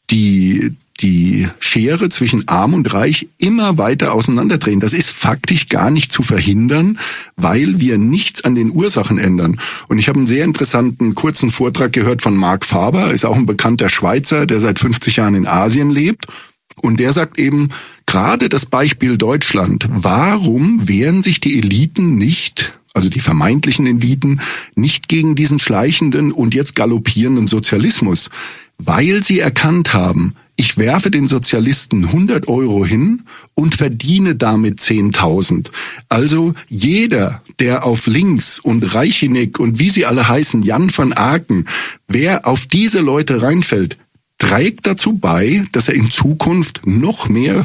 die die Schere zwischen Arm und Reich immer weiter auseinanderdrehen. Das ist faktisch gar nicht zu verhindern, weil wir nichts an den Ursachen ändern. Und ich habe einen sehr interessanten kurzen Vortrag gehört von Mark Faber, ist auch ein bekannter Schweizer, der seit fünfzig Jahren in Asien lebt. Und der sagt eben, gerade das Beispiel Deutschland, warum wehren sich die Eliten nicht, also die vermeintlichen Eliten, nicht gegen diesen schleichenden und jetzt galoppierenden Sozialismus? Weil sie erkannt haben, ich werfe den Sozialisten hundert Euro hin und verdiene damit zehntausend. Also jeder, der auf Links und Reichinek und wie sie alle heißen, Jan van Aken, wer auf diese Leute reinfällt, trägt dazu bei, dass er in Zukunft noch mehr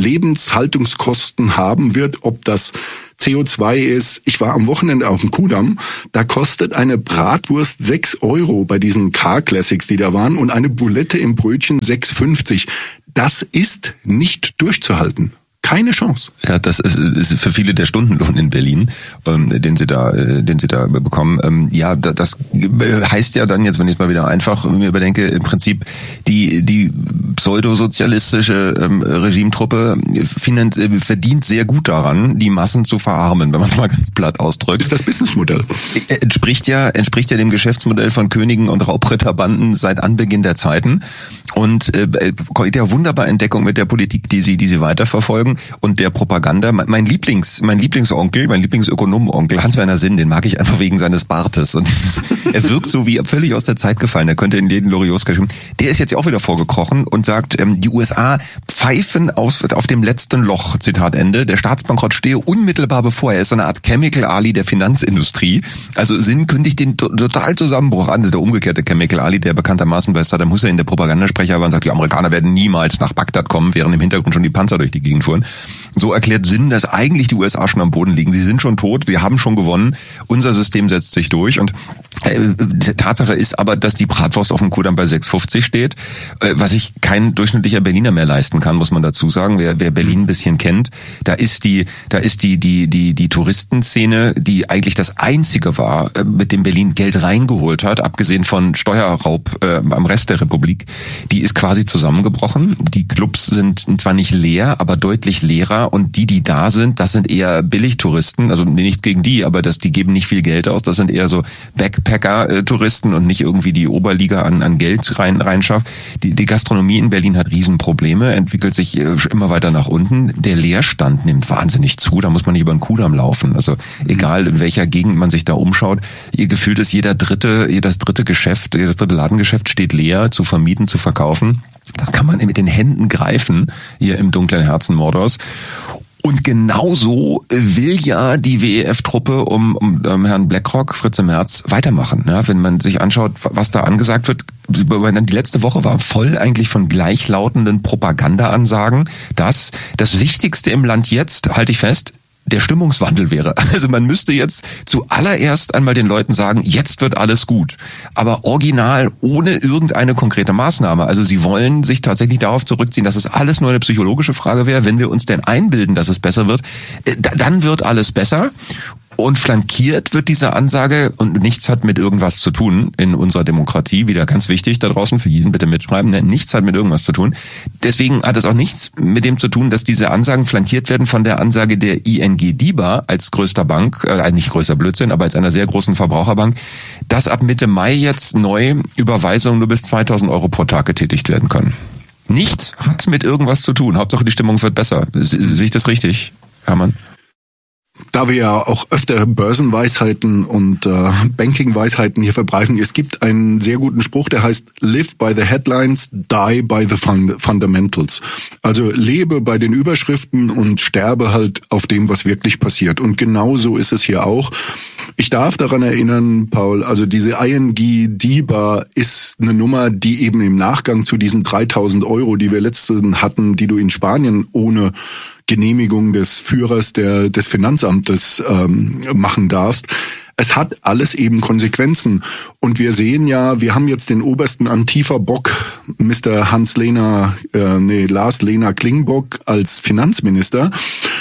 Lebenshaltungskosten haben wird, ob das C O zwei ist. Ich war am Wochenende auf dem Kudamm, da kostet eine Bratwurst sechs Euro bei diesen Car Classics, die da waren, und eine Bulette im Brötchen sechs fünfzig. Das ist nicht durchzuhalten. Keine Chance. Ja, das ist, ist für viele der Stundenlohn in Berlin, ähm, den sie da, äh, den sie da bekommen. Ähm, ja, das heißt ja dann jetzt, wenn ich es mal wieder einfach mir überdenke, im Prinzip die die pseudosozialistische ähm, Regimetruppe finanz, äh, verdient sehr gut daran, die Massen zu verarmen, wenn man es mal ganz platt ausdrückt. Ist das Businessmodell? Entspricht ja entspricht ja dem Geschäftsmodell von Königen und Raubritterbanden seit Anbeginn der Zeiten und äh, der wunderbar Entdeckung mit der Politik, die sie die sie weiterverfolgen. Und der Propaganda, mein Lieblings, mein Lieblingsonkel, mein Lieblingsökonomenonkel, Hans-Werner Sinn, den mag ich einfach wegen seines Bartes. Und dieses, er wirkt so wie völlig aus der Zeit gefallen. Er könnte in jeden Loriots geschrieben. Der ist jetzt ja auch wieder vorgekrochen und sagt, ähm, die U S A pfeifen auf, auf dem letzten Loch, Zitat Ende. Der Staatsbankrott stehe unmittelbar bevor. Er ist so eine Art Chemical Ali der Finanzindustrie. Also Sinn kündigt den total Zusammenbruch an. Der umgekehrte Chemical Ali, der bekanntermaßen bei Saddam Hussein der Propagandasprecher war und sagt, die Amerikaner werden niemals nach Bagdad kommen, während im Hintergrund schon die Panzer durch die Gegend fuhren. So erklärt Sinn, dass eigentlich die U S A schon am Boden liegen. Sie sind schon tot, wir haben schon gewonnen, unser System setzt sich durch. Und äh, Tatsache ist aber, dass die Bratwurst auf dem Kudamm bei sechs fünfzig steht, äh, was sich kein durchschnittlicher Berliner mehr leisten kann, muss man dazu sagen. Wer, wer Berlin ein bisschen kennt, da ist die, da ist die, die, die, die Touristenszene, die eigentlich das einzige war, äh, mit dem Berlin Geld reingeholt hat, abgesehen von Steuerraub äh, am Rest der Republik, die ist quasi zusammengebrochen. Die Clubs sind zwar nicht leer, aber deutlich leerer, und die, die da sind, das sind eher Billigtouristen, also nicht gegen die, aber das, die geben nicht viel Geld aus, das sind eher so Backpacker-Touristen und nicht irgendwie die Oberliga an, an Geld rein, reinschafft. Die, die Gastronomie in Berlin hat Riesenprobleme, entwickelt sich immer weiter nach unten. Der Leerstand nimmt wahnsinnig zu, da muss man nicht über den Kudamm laufen. Also egal in welcher Gegend man sich da umschaut, ihr gefühlt ist jeder dritte, jedes dritte Geschäft, jedes dritte Ladengeschäft steht leer, zu vermieten, zu verkaufen. Das kann man mit den Händen greifen, hier im dunklen Herzen Mordors. Und genauso will ja die W E F-Truppe um, um, um Herrn Blackrock, Fritze Merz, weitermachen. Ja, wenn man sich anschaut, was da angesagt wird, die letzte Woche war voll eigentlich von gleichlautenden Propagandaansagen, dass das Wichtigste im Land jetzt, halte ich fest, der Stimmungswandel wäre. Also man müsste jetzt zuallererst einmal den Leuten sagen, jetzt wird alles gut. Aber original, ohne irgendeine konkrete Maßnahme. Also sie wollen sich tatsächlich darauf zurückziehen, dass es alles nur eine psychologische Frage wäre. Wenn wir uns denn einbilden, dass es besser wird, dann wird alles besser. Und flankiert wird diese Ansage, und nichts hat mit irgendwas zu tun in unserer Demokratie, wieder ganz wichtig da draußen, für jeden bitte mitschreiben, ne? Nichts hat mit irgendwas zu tun. Deswegen hat es auch nichts mit dem zu tun, dass diese Ansagen flankiert werden von der Ansage der I N G DiBa als größter Bank, äh, nicht größter Blödsinn, aber als einer sehr großen Verbraucherbank, dass ab Mitte Mai jetzt neu Überweisungen nur bis zweitausend Euro pro Tag getätigt werden können. Nichts hat mit irgendwas zu tun. Hauptsache die Stimmung wird besser. Sehe ich das richtig, Hermann? Da wir ja auch öfter Börsenweisheiten und äh, Banking-Weisheiten hier verbreiten, es gibt einen sehr guten Spruch, der heißt Live by the headlines, die by the fundamentals. Also lebe bei den Überschriften und sterbe halt auf dem, was wirklich passiert. Und genau so ist es hier auch. Ich darf daran erinnern, Paul, also diese I N G DiBa ist eine Nummer, die eben im Nachgang zu diesen dreitausend Euro, die wir letztens hatten, die du in Spanien ohne Genehmigung des Führers der, des Finanzamtes ähm, machen darfst. Es hat alles eben Konsequenzen. Und wir sehen ja, wir haben jetzt den obersten Antifa-Bock, Mister Hans-Lehner, äh, nee, Lars-Lehner Klingbock als Finanzminister.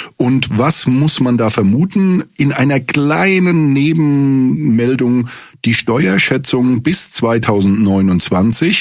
Und was muss man da vermuten? In einer kleinen Nebenmeldung, die Steuerschätzung bis zweitausendneunundzwanzig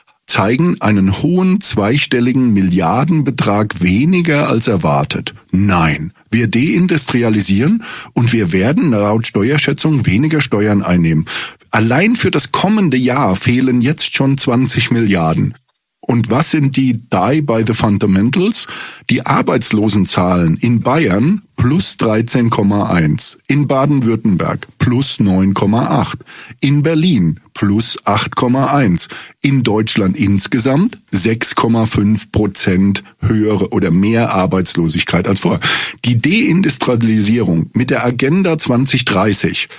zeigen einen hohen zweistelligen Milliardenbetrag weniger als erwartet. Nein, wir deindustrialisieren und wir werden laut Steuerschätzung weniger Steuern einnehmen. Allein für das kommende Jahr fehlen jetzt schon zwanzig Milliarden. Und was sind die Die by the Fundamentals? Die Arbeitslosenzahlen in Bayern plus dreizehn Komma eins, in Baden-Württemberg plus neun Komma acht, in Berlin plus acht Komma eins, in Deutschland insgesamt sechs Komma fünf Prozent höhere oder mehr Arbeitslosigkeit als vorher. Die Deindustrialisierung mit der Agenda zwanzig dreißig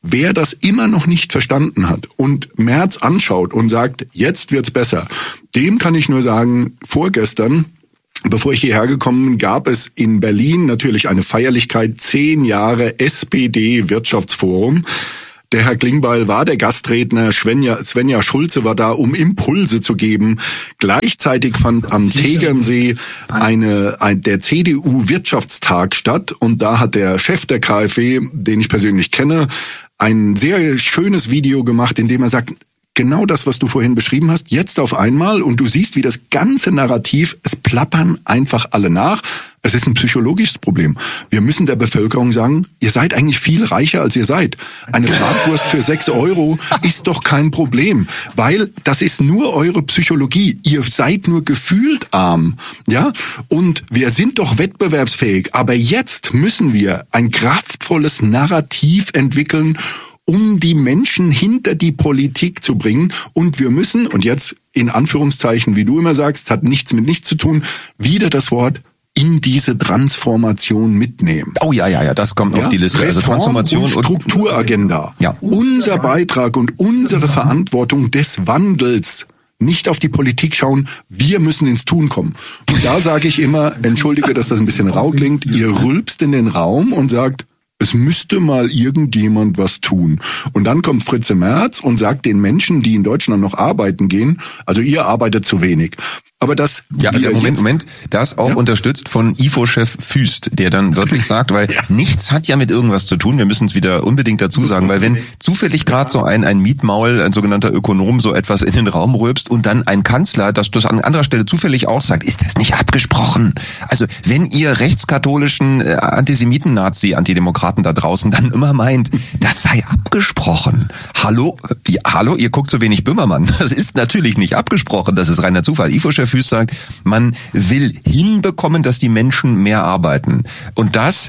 wer das immer noch nicht verstanden hat und Merz anschaut und sagt, jetzt wird's besser, dem kann ich nur sagen, vorgestern, bevor ich hierher gekommen bin, gab es in Berlin natürlich eine Feierlichkeit, zehn Jahre S P D-Wirtschaftsforum. Der Herr Klingbeil war der Gastredner, Svenja, Svenja Schulze war da, um Impulse zu geben. Gleichzeitig fand am Tegernsee eine, ein, der C D U-Wirtschaftstag statt und da hat der Chef der K f W, den ich persönlich kenne, ein sehr schönes Video gemacht, in dem er sagt, genau das, was du vorhin beschrieben hast, jetzt auf einmal und du siehst, wie das ganze Narrativ, es plappern einfach alle nach. Es ist ein psychologisches Problem. Wir müssen der Bevölkerung sagen, ihr seid eigentlich viel reicher, als ihr seid. Eine Bratwurst für sechs Euro ist doch kein Problem, weil das ist nur eure Psychologie. Ihr seid nur gefühlt arm, ja? Und wir sind doch wettbewerbsfähig. Aber jetzt müssen wir ein kraftvolles Narrativ entwickeln, um die Menschen hinter die Politik zu bringen. Und wir müssen, und jetzt in Anführungszeichen, wie du immer sagst, hat nichts mit nichts zu tun, wieder das Wort in diese Transformation mitnehmen. Oh ja, ja, ja, das kommt ja, auf die Liste. Reform also Transformation und Strukturagenda. Ja. Unser Beitrag und unsere Verantwortung des Wandels. Nicht auf die Politik schauen, wir müssen ins Tun kommen. Und da sage ich immer, entschuldige, dass das ein bisschen rau klingt, ihr rülpst in den Raum und sagt, es müsste mal irgendjemand was tun. Und dann kommt Fritze Merz und sagt den Menschen, die in Deutschland noch arbeiten gehen, also ihr arbeitet zu wenig. Aber das... Ja, Moment, jetzt, Moment, das auch ja? unterstützt von I F O-Chef Füst, der dann wörtlich sagt, weil ja. nichts hat ja mit irgendwas zu tun, wir müssen es wieder unbedingt dazu sagen, weil wenn zufällig gerade so ein ein Mietmaul, ein sogenannter Ökonom, so etwas in den Raum rülpst und dann ein Kanzler, das das an anderer Stelle zufällig auch sagt, ist das nicht abgesprochen? Also wenn ihr rechtskatholischen äh, Antisemiten-Nazi, Antidemokraten da draußen dann immer meint, das sei abgesprochen. Hallo? Ja, hallo, ihr guckt so wenig Böhmermann. Das ist natürlich nicht abgesprochen, das ist reiner Zufall. I F O-Chef Füß sagt, man will hinbekommen, dass die Menschen mehr arbeiten. Und das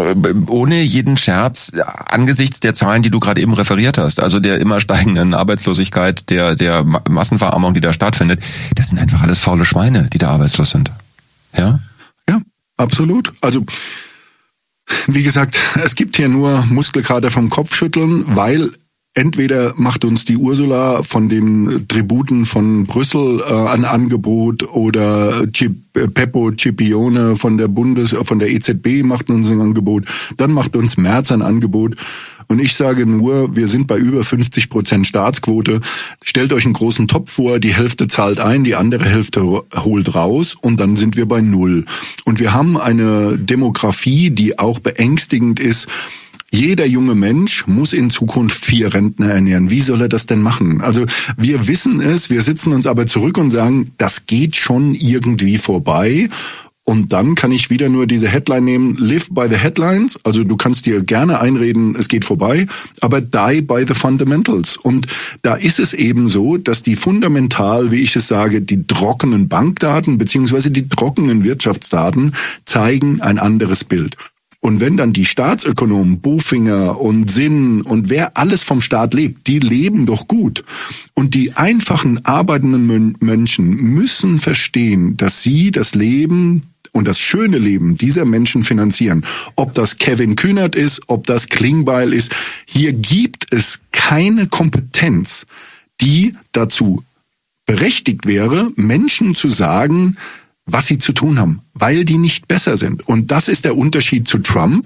ohne jeden Scherz angesichts der Zahlen, die du gerade eben referiert hast, also der immer steigenden Arbeitslosigkeit, der der Massenverarmung, die da stattfindet. Das sind einfach alles faule Schweine, die da arbeitslos sind. Ja? Ja, absolut. Also wie gesagt, es gibt hier nur Muskelkater vom Kopfschütteln, weil entweder macht uns die Ursula von den Tributen von Brüssel äh, ein Angebot oder Chip, äh, Peppo Cipione von der Bundes, von der E Z B macht uns ein Angebot, dann macht uns Merz ein Angebot. Und ich sage nur, wir sind bei über fünfzig Prozent Staatsquote. Stellt euch einen großen Topf vor, die Hälfte zahlt ein, die andere Hälfte holt raus und dann sind wir bei Null. Und wir haben eine Demografie, die auch beängstigend ist. Jeder junge Mensch muss in Zukunft vier Rentner ernähren. Wie soll er das denn machen? Also wir wissen es, wir sitzen uns aber zurück und sagen, das geht schon irgendwie vorbei. Und dann kann ich wieder nur diese Headline nehmen, live by the headlines. Also du kannst dir gerne einreden, es geht vorbei, aber die by the fundamentals. Und da ist es eben so, dass die fundamental, wie ich es sage, die trockenen Bankdaten beziehungsweise die trockenen Wirtschaftsdaten zeigen ein anderes Bild. Und wenn dann die Staatsökonomen, Bofinger und Sinn und wer alles vom Staat lebt, die leben doch gut. Und die einfachen arbeitenden Menschen müssen verstehen, dass sie das Leben und das schöne Leben dieser Menschen finanzieren. Ob das Kevin Kühnert ist, ob das Klingbeil ist. Hier gibt es keine Kompetenz, die dazu berechtigt wäre, Menschen zu sagen, was sie zu tun haben, weil die nicht besser sind. Und das ist der Unterschied zu Trump.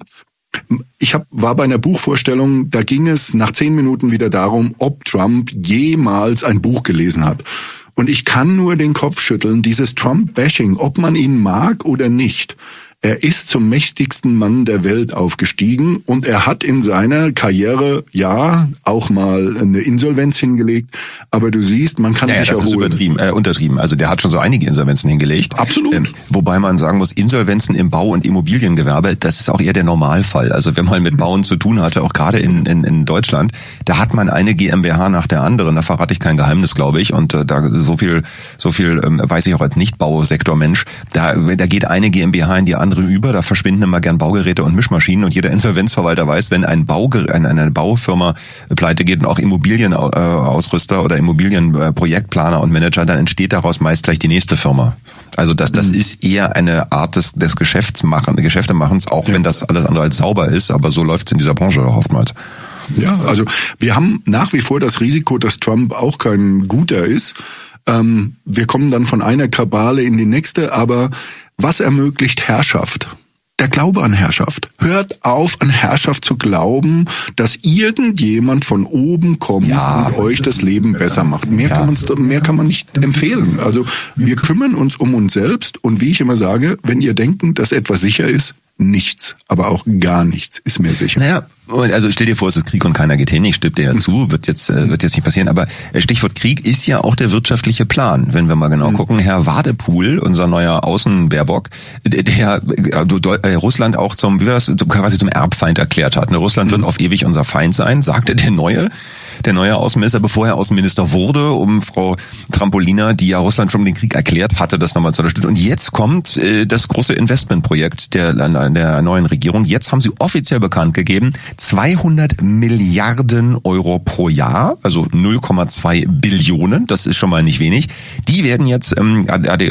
Ich hab, war bei einer Buchvorstellung, da ging es nach zehn Minuten wieder darum, ob Trump jemals ein Buch gelesen hat. Und ich kann nur den Kopf schütteln, dieses Trump-Bashing, ob man ihn mag oder nicht. Er ist zum mächtigsten Mann der Welt aufgestiegen und er hat in seiner Karriere, ja, auch mal eine Insolvenz hingelegt. Aber du siehst, man kann ja, sich ja, das erholen. Ist übertrieben, äh, untertrieben. Also der hat schon so einige Insolvenzen hingelegt. Absolut. Ähm, wobei man sagen muss, Insolvenzen im Bau- und Immobiliengewerbe, das ist auch eher der Normalfall. Also wenn man mit Bauen zu tun hatte, auch gerade in, in, in Deutschland, da hat man eine GmbH nach der anderen. Da verrate ich kein Geheimnis, glaube ich. Und äh, da so viel, so viel ähm, weiß ich auch als Nicht-Bausektor-Mensch. Da, da geht eine GmbH in die andere über, da verschwinden immer gern Baugeräte und Mischmaschinen und jeder Insolvenzverwalter weiß, wenn ein Bauger- eine, eine Baufirma pleite geht und auch Immobilienausrüster oder Immobilienprojektplaner und Manager, dann entsteht daraus meist gleich die nächste Firma. Also das, das ist eher eine Art des, des Geschäftsmachen, Geschäftemachens, auch ja. wenn das alles andere als sauber ist, aber so läuft es in dieser Branche auch oftmals. Ja, also wir haben nach wie vor das Risiko, dass Trump auch kein guter ist. Ähm, wir kommen dann von einer Kabale in die nächste, aber was ermöglicht Herrschaft? Der Glaube an Herrschaft. Hört auf, an Herrschaft zu glauben, dass irgendjemand von oben kommt ja, und euch das Leben besser macht. Mehr, ja. kann man's, mehr kann man nicht empfehlen. Also wir kümmern uns um uns selbst und wie ich immer sage, wenn ihr denkt, dass etwas sicher ist, nichts, aber auch gar nichts ist mir sicher. Naja, also stell dir vor, es ist Krieg und keiner geht hin. Ich stimme dir ja zu, wird jetzt wird jetzt nicht passieren. Aber Stichwort Krieg ist ja auch der wirtschaftliche Plan. Wenn wir mal genau mhm. gucken, Herr Wadepool, unser neuer Außenbaerbock, der äh, Russland auch zum, wie war das, quasi zum Erbfeind erklärt hat. Ne, Russland mhm. wird auf ewig unser Feind sein, sagte der neue. Der neue Außenminister, bevor er Außenminister wurde, um Frau Trampolina, die ja Russland schon den Krieg erklärt hatte, das nochmal zu unterstützen. Und jetzt kommt äh, das große Investmentprojekt der, der neuen Regierung. Jetzt haben sie offiziell bekannt gegeben, zweihundert Milliarden Euro pro Jahr, also null Komma zwei Billionen, das ist schon mal nicht wenig. Die werden jetzt ähm,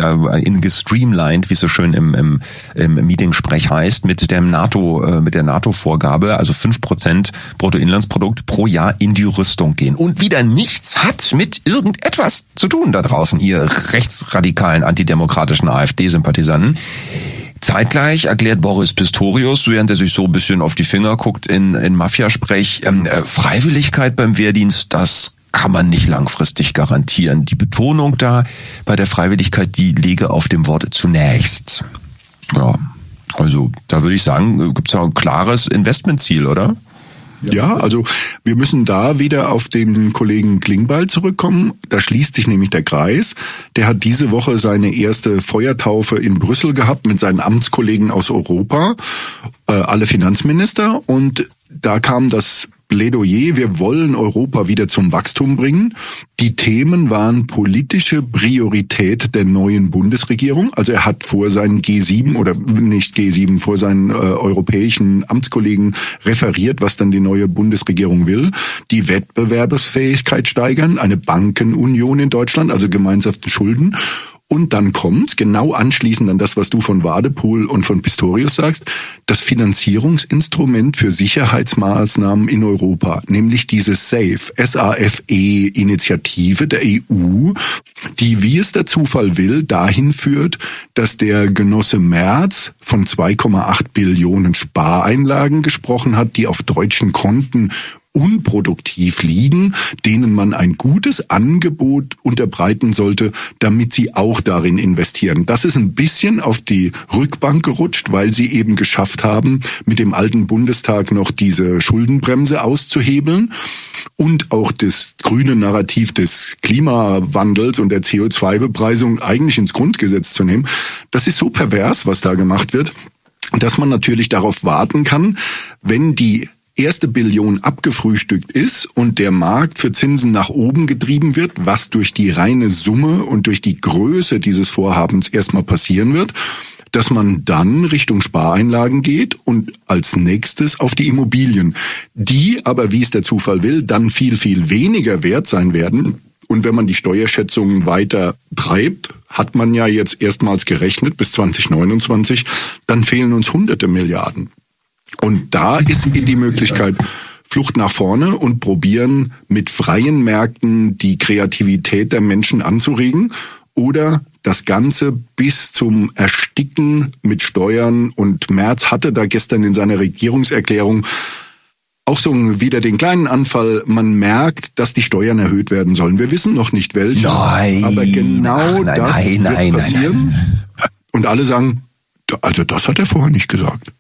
in gestreamlined, wie es so schön im, im, im Meeting-Sprech heißt, mit dem NATO, äh, mit der NATO-Vorgabe, also fünf Prozent Bruttoinlandsprodukt pro Jahr in die Rüstung gehen. Und wieder nichts hat mit irgendetwas zu tun da draußen, ihr rechtsradikalen, antidemokratischen AfD-Sympathisanten. Zeitgleich erklärt Boris Pistorius, während er sich so ein bisschen auf die Finger guckt in, in Mafiasprech, ähm, äh, Freiwilligkeit beim Wehrdienst, das kann man nicht langfristig garantieren. Die Betonung da bei der Freiwilligkeit, die liege auf dem Wort zunächst. Ja, also da würde ich sagen, gibt es ja ein klares Investmentziel, oder? Ja, also wir müssen da wieder auf den Kollegen Klingbeil zurückkommen. Da schließt sich nämlich der Kreis. Der hat diese Woche seine erste Feuertaufe in Brüssel gehabt mit seinen Amtskollegen aus Europa, äh, alle Finanzminister. Und da kam das Plädoyer, wir wollen Europa wieder zum Wachstum bringen. Die Themen waren politische Priorität der neuen Bundesregierung. Also er hat vor seinen G sieben oder nicht G sieben, vor seinen äh, europäischen Amtskollegen referiert, was dann die neue Bundesregierung will. Die Wettbewerbsfähigkeit steigern, eine Bankenunion in Deutschland, also gemeinsame Schulden. Und dann kommt, genau anschließend an das, was du von Wadepool und von Pistorius sagst, das Finanzierungsinstrument für Sicherheitsmaßnahmen in Europa, nämlich diese SAFE, S A F E-Initiative der E U, die, wie es der Zufall will, dahin führt, dass der Genosse Merz von zwei Komma acht Billionen Spareinlagen gesprochen hat, die auf deutschen Konten unproduktiv liegen, denen man ein gutes Angebot unterbreiten sollte, damit sie auch darin investieren. Das ist ein bisschen auf die Rückbank gerutscht, weil sie eben geschafft haben, mit dem alten Bundestag noch diese Schuldenbremse auszuhebeln und auch das grüne Narrativ des Klimawandels und der C O zwei Bepreisung eigentlich ins Grundgesetz zu nehmen. Das ist so pervers, was da gemacht wird, dass man natürlich darauf warten kann, wenn die erste Billion abgefrühstückt ist und der Markt für Zinsen nach oben getrieben wird, was durch die reine Summe und durch die Größe dieses Vorhabens erstmal passieren wird, dass man dann Richtung Spareinlagen geht und als nächstes auf die Immobilien, die aber, wie es der Zufall will, dann viel, viel weniger wert sein werden. Und wenn man die Steuerschätzungen weiter treibt, hat man ja jetzt erstmals gerechnet bis zwanzig neunundzwanzig, dann fehlen uns hunderte Milliarden. Und da ist die Möglichkeit, Flucht nach vorne und probieren, mit freien Märkten die Kreativität der Menschen anzuregen oder das Ganze bis zum Ersticken mit Steuern. Und Merz hatte da gestern in seiner Regierungserklärung auch so wieder den kleinen Anfall, man merkt, dass die Steuern erhöht werden sollen. Wir wissen noch nicht welche, nein, aber genau ach, nein, das nein, wird nein, passieren. Nein, nein. Und alle sagen, also das hat er vorher nicht gesagt.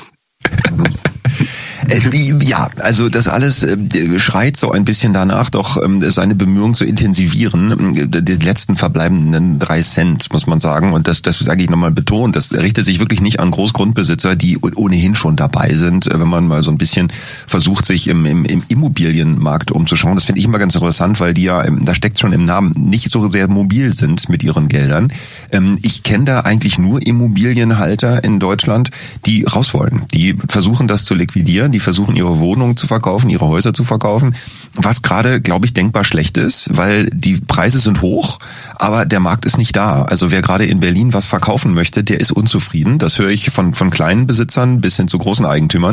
Ja, also das alles äh, schreit so ein bisschen danach, doch ähm, seine Bemühungen zu intensivieren. Die letzten verbleibenden drei Cent, muss man sagen. Und das, das sage ich nochmal betont, das richtet sich wirklich nicht an Großgrundbesitzer, die ohnehin schon dabei sind. Wenn man mal so ein bisschen versucht, sich im, im, im Immobilienmarkt umzuschauen. Das finde ich immer ganz interessant, weil die ja, da steckt schon im Namen, nicht so sehr mobil sind mit ihren Geldern. Ähm, ich kenne da eigentlich nur Immobilienhalter in Deutschland, die raus wollen. Die versuchen, das zu liquidieren. Die versuchen, ihre Wohnungen zu verkaufen, ihre Häuser zu verkaufen, was gerade, glaube ich, denkbar schlecht ist, weil die Preise sind hoch, aber der Markt ist nicht da. Also wer gerade in Berlin was verkaufen möchte, der ist unzufrieden. Das höre ich von, von kleinen Besitzern bis hin zu großen Eigentümern.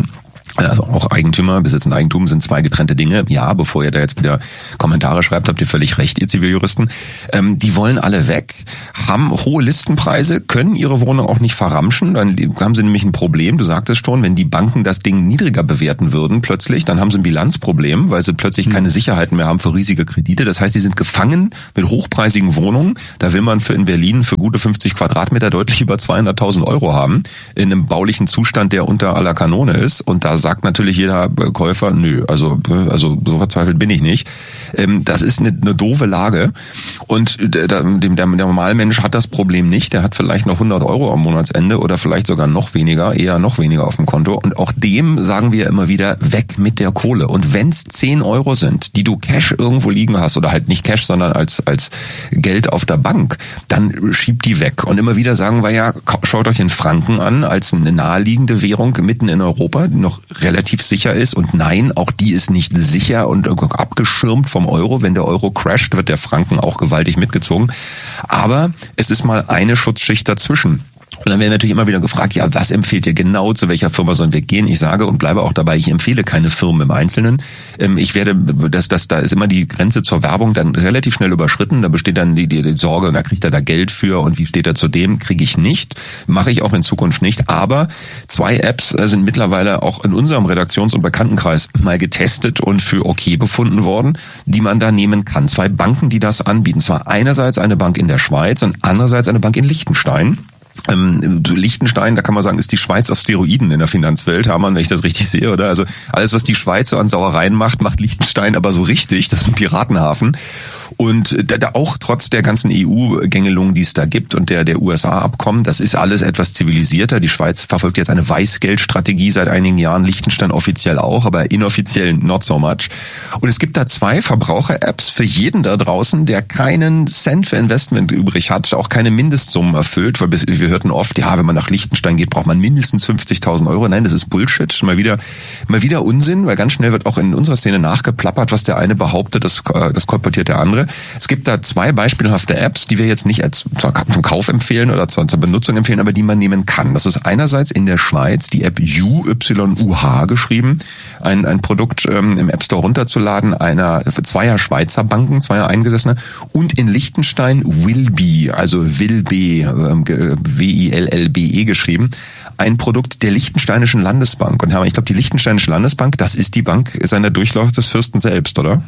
Also auch Eigentümer, Besitz und Eigentum sind zwei getrennte Dinge. Ja, bevor ihr da jetzt wieder Kommentare schreibt, habt ihr völlig recht, ihr Ziviljuristen. Ähm, die wollen alle weg, haben hohe Listenpreise, können ihre Wohnung auch nicht verramschen. Dann haben sie nämlich ein Problem, du sagtest schon, wenn die Banken das Ding niedriger bewerten würden plötzlich, dann haben sie ein Bilanzproblem, weil sie plötzlich hm. keine Sicherheiten mehr haben für riesige Kredite. Das heißt, sie sind gefangen mit hochpreisigen Wohnungen. Da will man für in Berlin für gute fünfzig Quadratmeter deutlich über zweihunderttausend Euro haben, in einem baulichen Zustand, der unter aller Kanone ist. Und da sagt natürlich jeder Käufer, nö, also also so verzweifelt bin ich nicht. Das ist eine, eine doofe Lage und der, der, der Normalmensch hat das Problem nicht. Der hat vielleicht noch hundert Euro am Monatsende oder vielleicht sogar noch weniger, eher noch weniger auf dem Konto. Und auch dem sagen wir immer wieder, weg mit der Kohle. Und wenn es zehn Euro sind, die du Cash irgendwo liegen hast oder halt nicht Cash, sondern als als Geld auf der Bank, dann schieb die weg. Und immer wieder sagen wir ja, schaut euch den Franken an als eine naheliegende Währung mitten in Europa, die noch relativ sicher ist. Und nein, auch die ist nicht sicher und abgeschirmt vom Euro. Wenn der Euro crasht, wird der Franken auch gewaltig mitgezogen. Aber es ist mal eine Schutzschicht dazwischen. Und dann werden natürlich immer wieder gefragt, ja, was empfiehlt ihr genau, zu welcher Firma sollen wir gehen? Ich sage und bleibe auch dabei, ich empfehle keine Firmen im Einzelnen. Ich werde, das, das, da ist immer die Grenze zur Werbung dann relativ schnell überschritten. Da besteht dann die, die, die Sorge, wer kriegt er da Geld für und wie steht er zu dem? Kriege ich nicht, mache ich auch in Zukunft nicht. Aber zwei Apps sind mittlerweile auch in unserem Redaktions- und Bekanntenkreis mal getestet und für okay befunden worden, die man da nehmen kann. Zwei Banken, die das anbieten. Zwar einerseits eine Bank in der Schweiz und andererseits eine Bank in Liechtenstein. Ähm, Liechtenstein, da kann man sagen, ist die Schweiz auf Steroiden in der Finanzwelt, haben wir, wenn ich das richtig sehe, oder? Also alles, was die Schweiz so an Sauereien macht, macht Liechtenstein aber so richtig. Das ist ein Piratenhafen. Und da, da auch trotz der ganzen E U-Gängelungen, die es da gibt und der der U S A-Abkommen, das ist alles etwas zivilisierter. Die Schweiz verfolgt jetzt eine Weißgeldstrategie seit einigen Jahren, Liechtenstein offiziell auch, aber inoffiziell not so much. Und es gibt da zwei Verbraucher-Apps für jeden da draußen, der keinen Cent für Investment übrig hat, auch keine Mindestsummen erfüllt, weil wir hörten oft, ja, wenn man nach Liechtenstein geht, braucht man mindestens fünfzigtausend Euro. Nein, das ist Bullshit. Mal wieder, mal wieder Unsinn, weil ganz schnell wird auch in unserer Szene nachgeplappert, was der eine behauptet, das, das kolportiert der andere. Es gibt da zwei beispielhafte Apps, die wir jetzt nicht als zum Kauf empfehlen oder zur, zur Benutzung empfehlen, aber die man nehmen kann. Das ist einerseits in der Schweiz die App U Y U H geschrieben, ein, ein Produkt ähm, im App Store runterzuladen, einer zweier Schweizer Banken, zweier Eingesessene, und in Liechtenstein Wilby, also Wilby, ähm, W I L L B E geschrieben, ein Produkt der Liechtensteinischen Landesbank. Und ich glaube, die Liechtensteinische Landesbank, das ist die Bank seiner Durchlauf des Fürsten selbst, oder?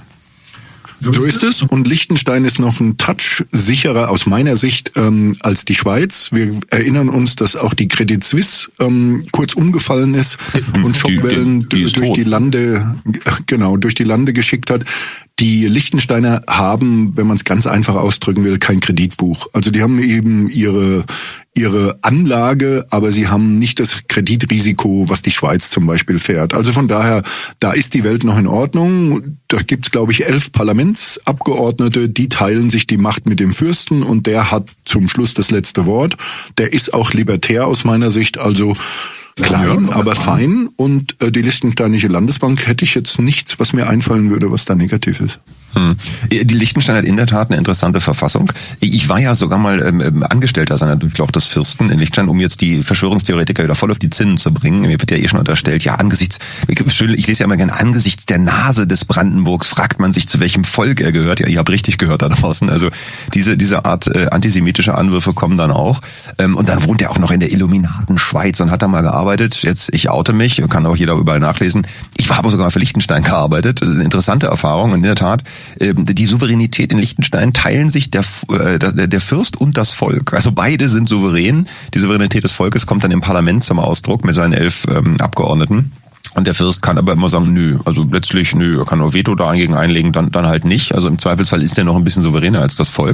So ist es. Und Liechtenstein ist noch ein Touch sicherer aus meiner Sicht ähm, als die Schweiz. Wir erinnern uns, dass auch die Credit Suisse ähm, kurz umgefallen ist und Schockwellen die, die, die durch tot. die Lande, genau, durch die Lande geschickt hat. Die Liechtensteiner haben, wenn man es ganz einfach ausdrücken will, kein Kreditbuch. Also die haben eben ihre ihre Anlage, aber sie haben nicht das Kreditrisiko, was die Schweiz zum Beispiel fährt. Also von daher, da ist die Welt noch in Ordnung. Da gibt's, glaube ich, elf Parlamentsabgeordnete, die teilen sich die Macht mit dem Fürsten und der hat zum Schluss das letzte Wort. Der ist auch libertär aus meiner Sicht, also klein, ja, aber fein. Und äh, die Liechtensteinische Landesbank hätte ich jetzt nichts, was mir einfallen würde, was da negativ ist. Hm. Die Liechtenstein hat in der Tat eine interessante Verfassung. Ich war ja sogar mal ähm, Angestellter seiner Durchlaucht des Fürsten in Liechtenstein, um jetzt die Verschwörungstheoretiker wieder voll auf die Zinnen zu bringen. Mir wird ja eh schon unterstellt, ja, angesichts, ich lese ja immer gerne, angesichts der Nase des Brandenburgs fragt man sich, zu welchem Volk er gehört. Ja, ihr habt richtig gehört da draußen. Also diese diese Art äh, antisemitische Anwürfe kommen dann auch. Ähm, und dann wohnt er auch noch in der Illuminaten-Schweiz und hat da mal gearbeitet. Jetzt, ich oute mich, kann auch jeder überall nachlesen. Ich war aber sogar für Liechtenstein gearbeitet. Eine interessante Erfahrung und in der Tat, die Souveränität in Liechtenstein teilen sich der, der Fürst und das Volk. Also beide sind souverän. Die Souveränität des Volkes kommt dann im Parlament zum Ausdruck mit seinen elf ähm, Abgeordneten. Und der Fürst kann aber immer sagen, nö, also letztlich, nö, er kann nur Veto dagegen einlegen, dann, dann halt nicht. Also im Zweifelsfall ist er noch ein bisschen souveräner als das Volk.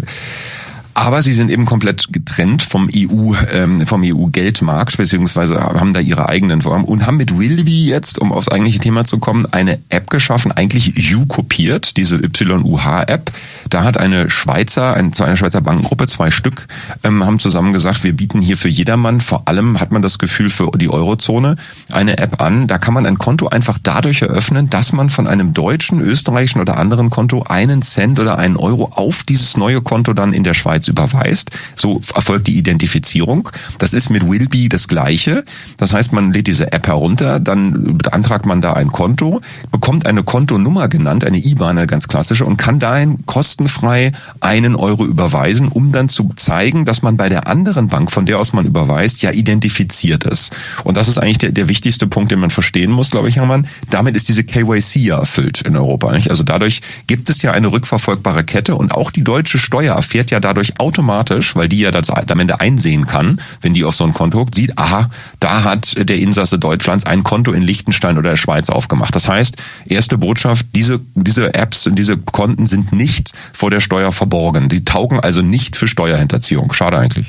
Aber sie sind eben komplett getrennt vom E U, ähm, vom E U-Geldmarkt, beziehungsweise haben da ihre eigenen Formen und haben mit Wilby jetzt, um aufs eigentliche Thema zu kommen, eine App geschaffen, eigentlich U kopiert, diese Y U H-App. Da hat eine Schweizer, eine, eine Schweizer Bankengruppe, zwei Stück, ähm, haben zusammen gesagt, wir bieten hier für jedermann, vor allem hat man das Gefühl für die Eurozone, eine App an. Da kann man ein Konto einfach dadurch eröffnen, dass man von einem deutschen, österreichischen oder anderen Konto einen Cent oder einen Euro auf dieses neue Konto dann in der Schweiz Schweiz überweist. So erfolgt die Identifizierung. Das ist mit Willby das Gleiche. Das heißt, man lädt diese App herunter, dann beantragt man da ein Konto, bekommt eine Kontonummer genannt, eine I B A N, eine ganz klassische, und kann dahin kostenfrei einen Euro überweisen, um dann zu zeigen, dass man bei der anderen Bank, von der aus man überweist, ja identifiziert ist. Und das ist eigentlich der, der wichtigste Punkt, den man verstehen muss, glaube ich, Hermann. Damit ist diese K Y C ja erfüllt in Europa, nicht? Also dadurch gibt es ja eine rückverfolgbare Kette, und auch die deutsche Steuer erfährt ja dadurch automatisch, weil die ja das am Ende einsehen kann, wenn die auf so ein Konto guckt, sieht, aha, da hat der Insasse Deutschlands ein Konto in Liechtenstein oder der Schweiz aufgemacht. Das heißt, erste Botschaft, diese, diese Apps und diese Konten sind nicht vor der Steuer verborgen. Die taugen also nicht für Steuerhinterziehung. Schade eigentlich.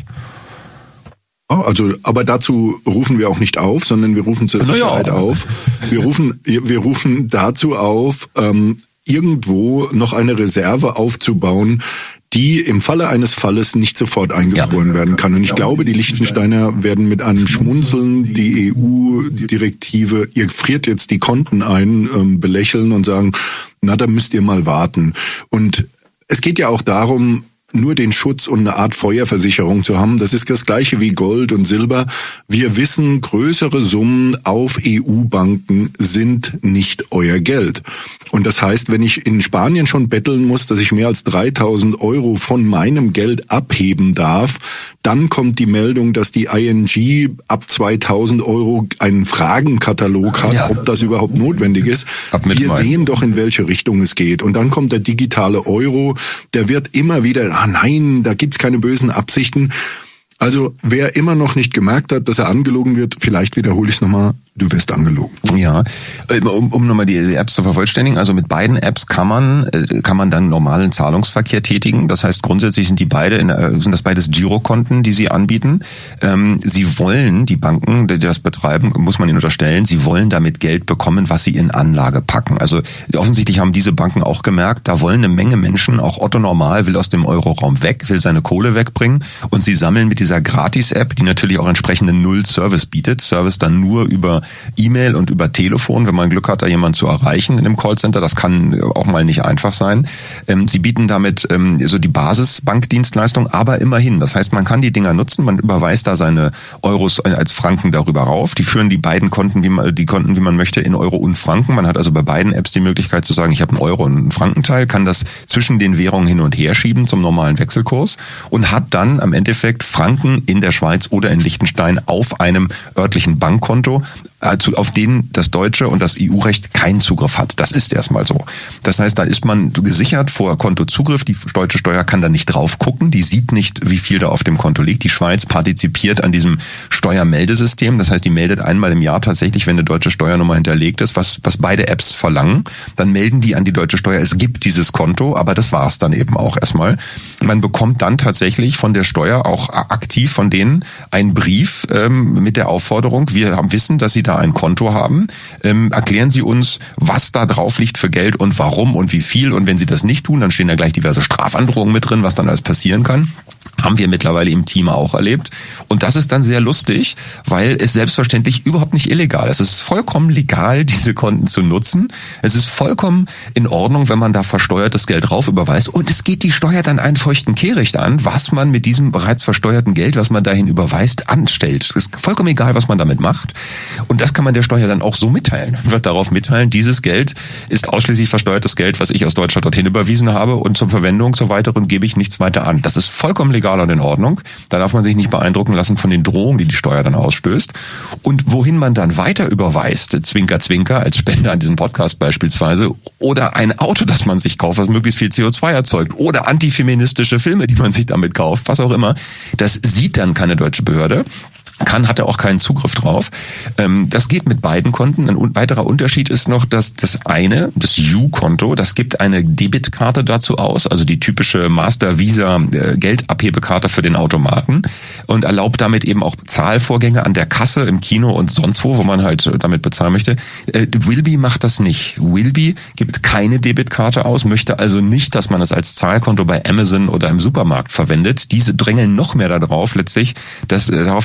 Also, aber dazu rufen wir auch nicht auf, sondern wir rufen zur Sicherheit auf. Wir rufen, wir rufen dazu auf, ähm, irgendwo noch eine Reserve aufzubauen, die im Falle eines Falles nicht sofort eingefroren ja. werden kann. Und ich glaube, die Liechtensteiner werden mit einem Schmunzeln die E U-Direktive, ihr friert jetzt die Konten ein, ähm, belächeln und sagen, na, da müsst ihr mal warten. Und es geht ja auch darum, nur den Schutz und eine Art Feuerversicherung zu haben. Das ist das Gleiche wie Gold und Silber. Wir wissen, größere Summen auf E U-Banken sind nicht euer Geld. Und das heißt, wenn ich in Spanien schon betteln muss, dass ich mehr als dreitausend Euro von meinem Geld abheben darf, dann kommt die Meldung, dass die I N G ab zweitausend Euro einen Fragenkatalog hat, ja. ob das überhaupt notwendig ist. Wir sehen doch, in welche Richtung es geht. Und dann kommt der digitale Euro, der wird immer wieder, ah nein, da gibt's keine bösen Absichten. Also wer immer noch nicht gemerkt hat, dass er angelogen wird, vielleicht wiederhole ich es nochmal, du wirst angelogen. Ja, um, um nochmal die Apps zu vervollständigen, also mit beiden Apps kann man kann man dann normalen Zahlungsverkehr tätigen. Das heißt, grundsätzlich sind die beide in, sind das beides Girokonten, die sie anbieten. Ähm, sie wollen, die Banken, die das betreiben, muss man ihnen unterstellen, sie wollen damit Geld bekommen, was sie in Anlage packen. Also offensichtlich haben diese Banken auch gemerkt, da wollen eine Menge Menschen, auch Otto Normal will aus dem Euroraum weg, will seine Kohle wegbringen, und sie sammeln mit dieser Gratis-App, die natürlich auch entsprechenden Null-Service bietet, Service dann nur über E-Mail und über Telefon, wenn man Glück hat, da jemanden zu erreichen in dem Callcenter. Das kann auch mal nicht einfach sein. Sie bieten damit so die Basisbankdienstleistung, aber immerhin. Das heißt, man kann die Dinger nutzen, man überweist da seine Euros als Franken darüber rauf. Die führen die beiden Konten, wie man, die Konten, wie man möchte, in Euro und Franken. Man hat also bei beiden Apps die Möglichkeit zu sagen, ich habe einen Euro und einen Frankenteil, kann das zwischen den Währungen hin und her schieben zum normalen Wechselkurs und hat dann am Endeffekt Franken in der Schweiz oder in Liechtenstein auf einem örtlichen Bankkonto, auf denen das deutsche und das E U-Recht keinen Zugriff hat. Das ist erstmal so. Das heißt, da ist man gesichert vor Kontozugriff. Die deutsche Steuer kann da nicht drauf gucken. Die sieht nicht, wie viel da auf dem Konto liegt. Die Schweiz partizipiert an diesem Steuermeldesystem. Das heißt, die meldet einmal im Jahr tatsächlich, wenn eine deutsche Steuernummer hinterlegt ist, was, was beide Apps verlangen. Dann melden die an die deutsche Steuer, es gibt dieses Konto, aber das war es dann eben auch erstmal. Man bekommt dann tatsächlich von der Steuer auch aktiv von denen einen Brief ähm, mit der Aufforderung, wir haben wissen, dass sie da ein Konto haben, ähm, erklären Sie uns, was da drauf liegt für Geld und warum und wie viel. Und wenn Sie das nicht tun, dann stehen da gleich diverse Strafandrohungen mit drin, was dann alles passieren kann. Haben wir mittlerweile im Team auch erlebt. Und das ist dann sehr lustig, weil es selbstverständlich überhaupt nicht illegal ist. Es ist vollkommen legal, diese Konten zu nutzen. Es ist vollkommen in Ordnung, wenn man da versteuertes Geld drauf überweist. Und es geht die Steuer dann einen feuchten Kehricht an, was man mit diesem bereits versteuerten Geld, was man dahin überweist, anstellt. Es ist vollkommen egal, was man damit macht. Und das kann man der Steuer dann auch so mitteilen. Man wird darauf mitteilen, dieses Geld ist ausschließlich versteuertes Geld, was ich aus Deutschland dorthin überwiesen habe, und zur Verwendung, zur weiteren gebe ich nichts weiter an. Das ist vollkommen legal und in Ordnung. Da darf man sich nicht beeindrucken lassen von den Drohungen, die die Steuer dann ausstößt. Und wohin man dann weiter überweist, Zwinker, Zwinker, als Spender an diesem Podcast beispielsweise, oder ein Auto, das man sich kauft, was möglichst viel C O zwei erzeugt, oder antifeministische Filme, die man sich damit kauft, was auch immer, das sieht dann keine deutsche Behörde. Kann, hat er auch keinen Zugriff drauf. Das geht mit beiden Konten. Ein weiterer Unterschied ist noch, dass das eine, das U-Konto, das gibt eine Debitkarte dazu aus, also die typische Master Visa Geldabhebekarte für den Automaten, und erlaubt damit eben auch Zahlvorgänge an der Kasse, im Kino und sonst wo, wo man halt damit bezahlen möchte. Willby macht das nicht. Willby gibt keine Debitkarte aus, möchte also nicht, dass man es als Zahlkonto bei Amazon oder im Supermarkt verwendet. Diese drängeln noch mehr darauf letztlich, dass, darauf, dass man das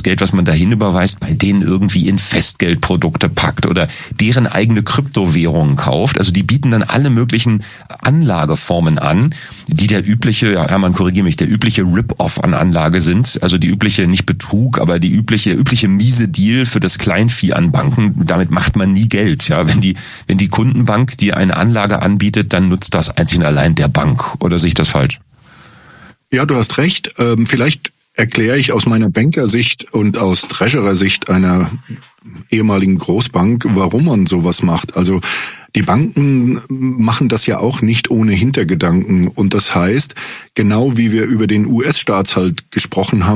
das Geld, was man dahin überweist, bei denen irgendwie in Festgeldprodukte packt oder deren eigene Kryptowährungen kauft. Also die bieten dann alle möglichen Anlageformen an, die der übliche, ja Hermann, korrigiere mich, der übliche Rip-Off an Anlage sind. Also die übliche, nicht Betrug, aber die übliche, übliche miese Deal für das Kleinvieh an Banken. Damit macht man nie Geld. Ja, wenn die, wenn die Kundenbank dir eine Anlage anbietet, dann nutzt das einzig und allein der Bank. Oder sehe ich das falsch? Ja, du hast recht. Ähm, vielleicht erkläre ich aus meiner Bankersicht und aus Treasurer-Sicht einer ehemaligen Großbank, warum man sowas macht. Also die Banken machen das ja auch nicht ohne Hintergedanken. Und das heißt, genau wie wir über den U S-Staatshalt gesprochen haben,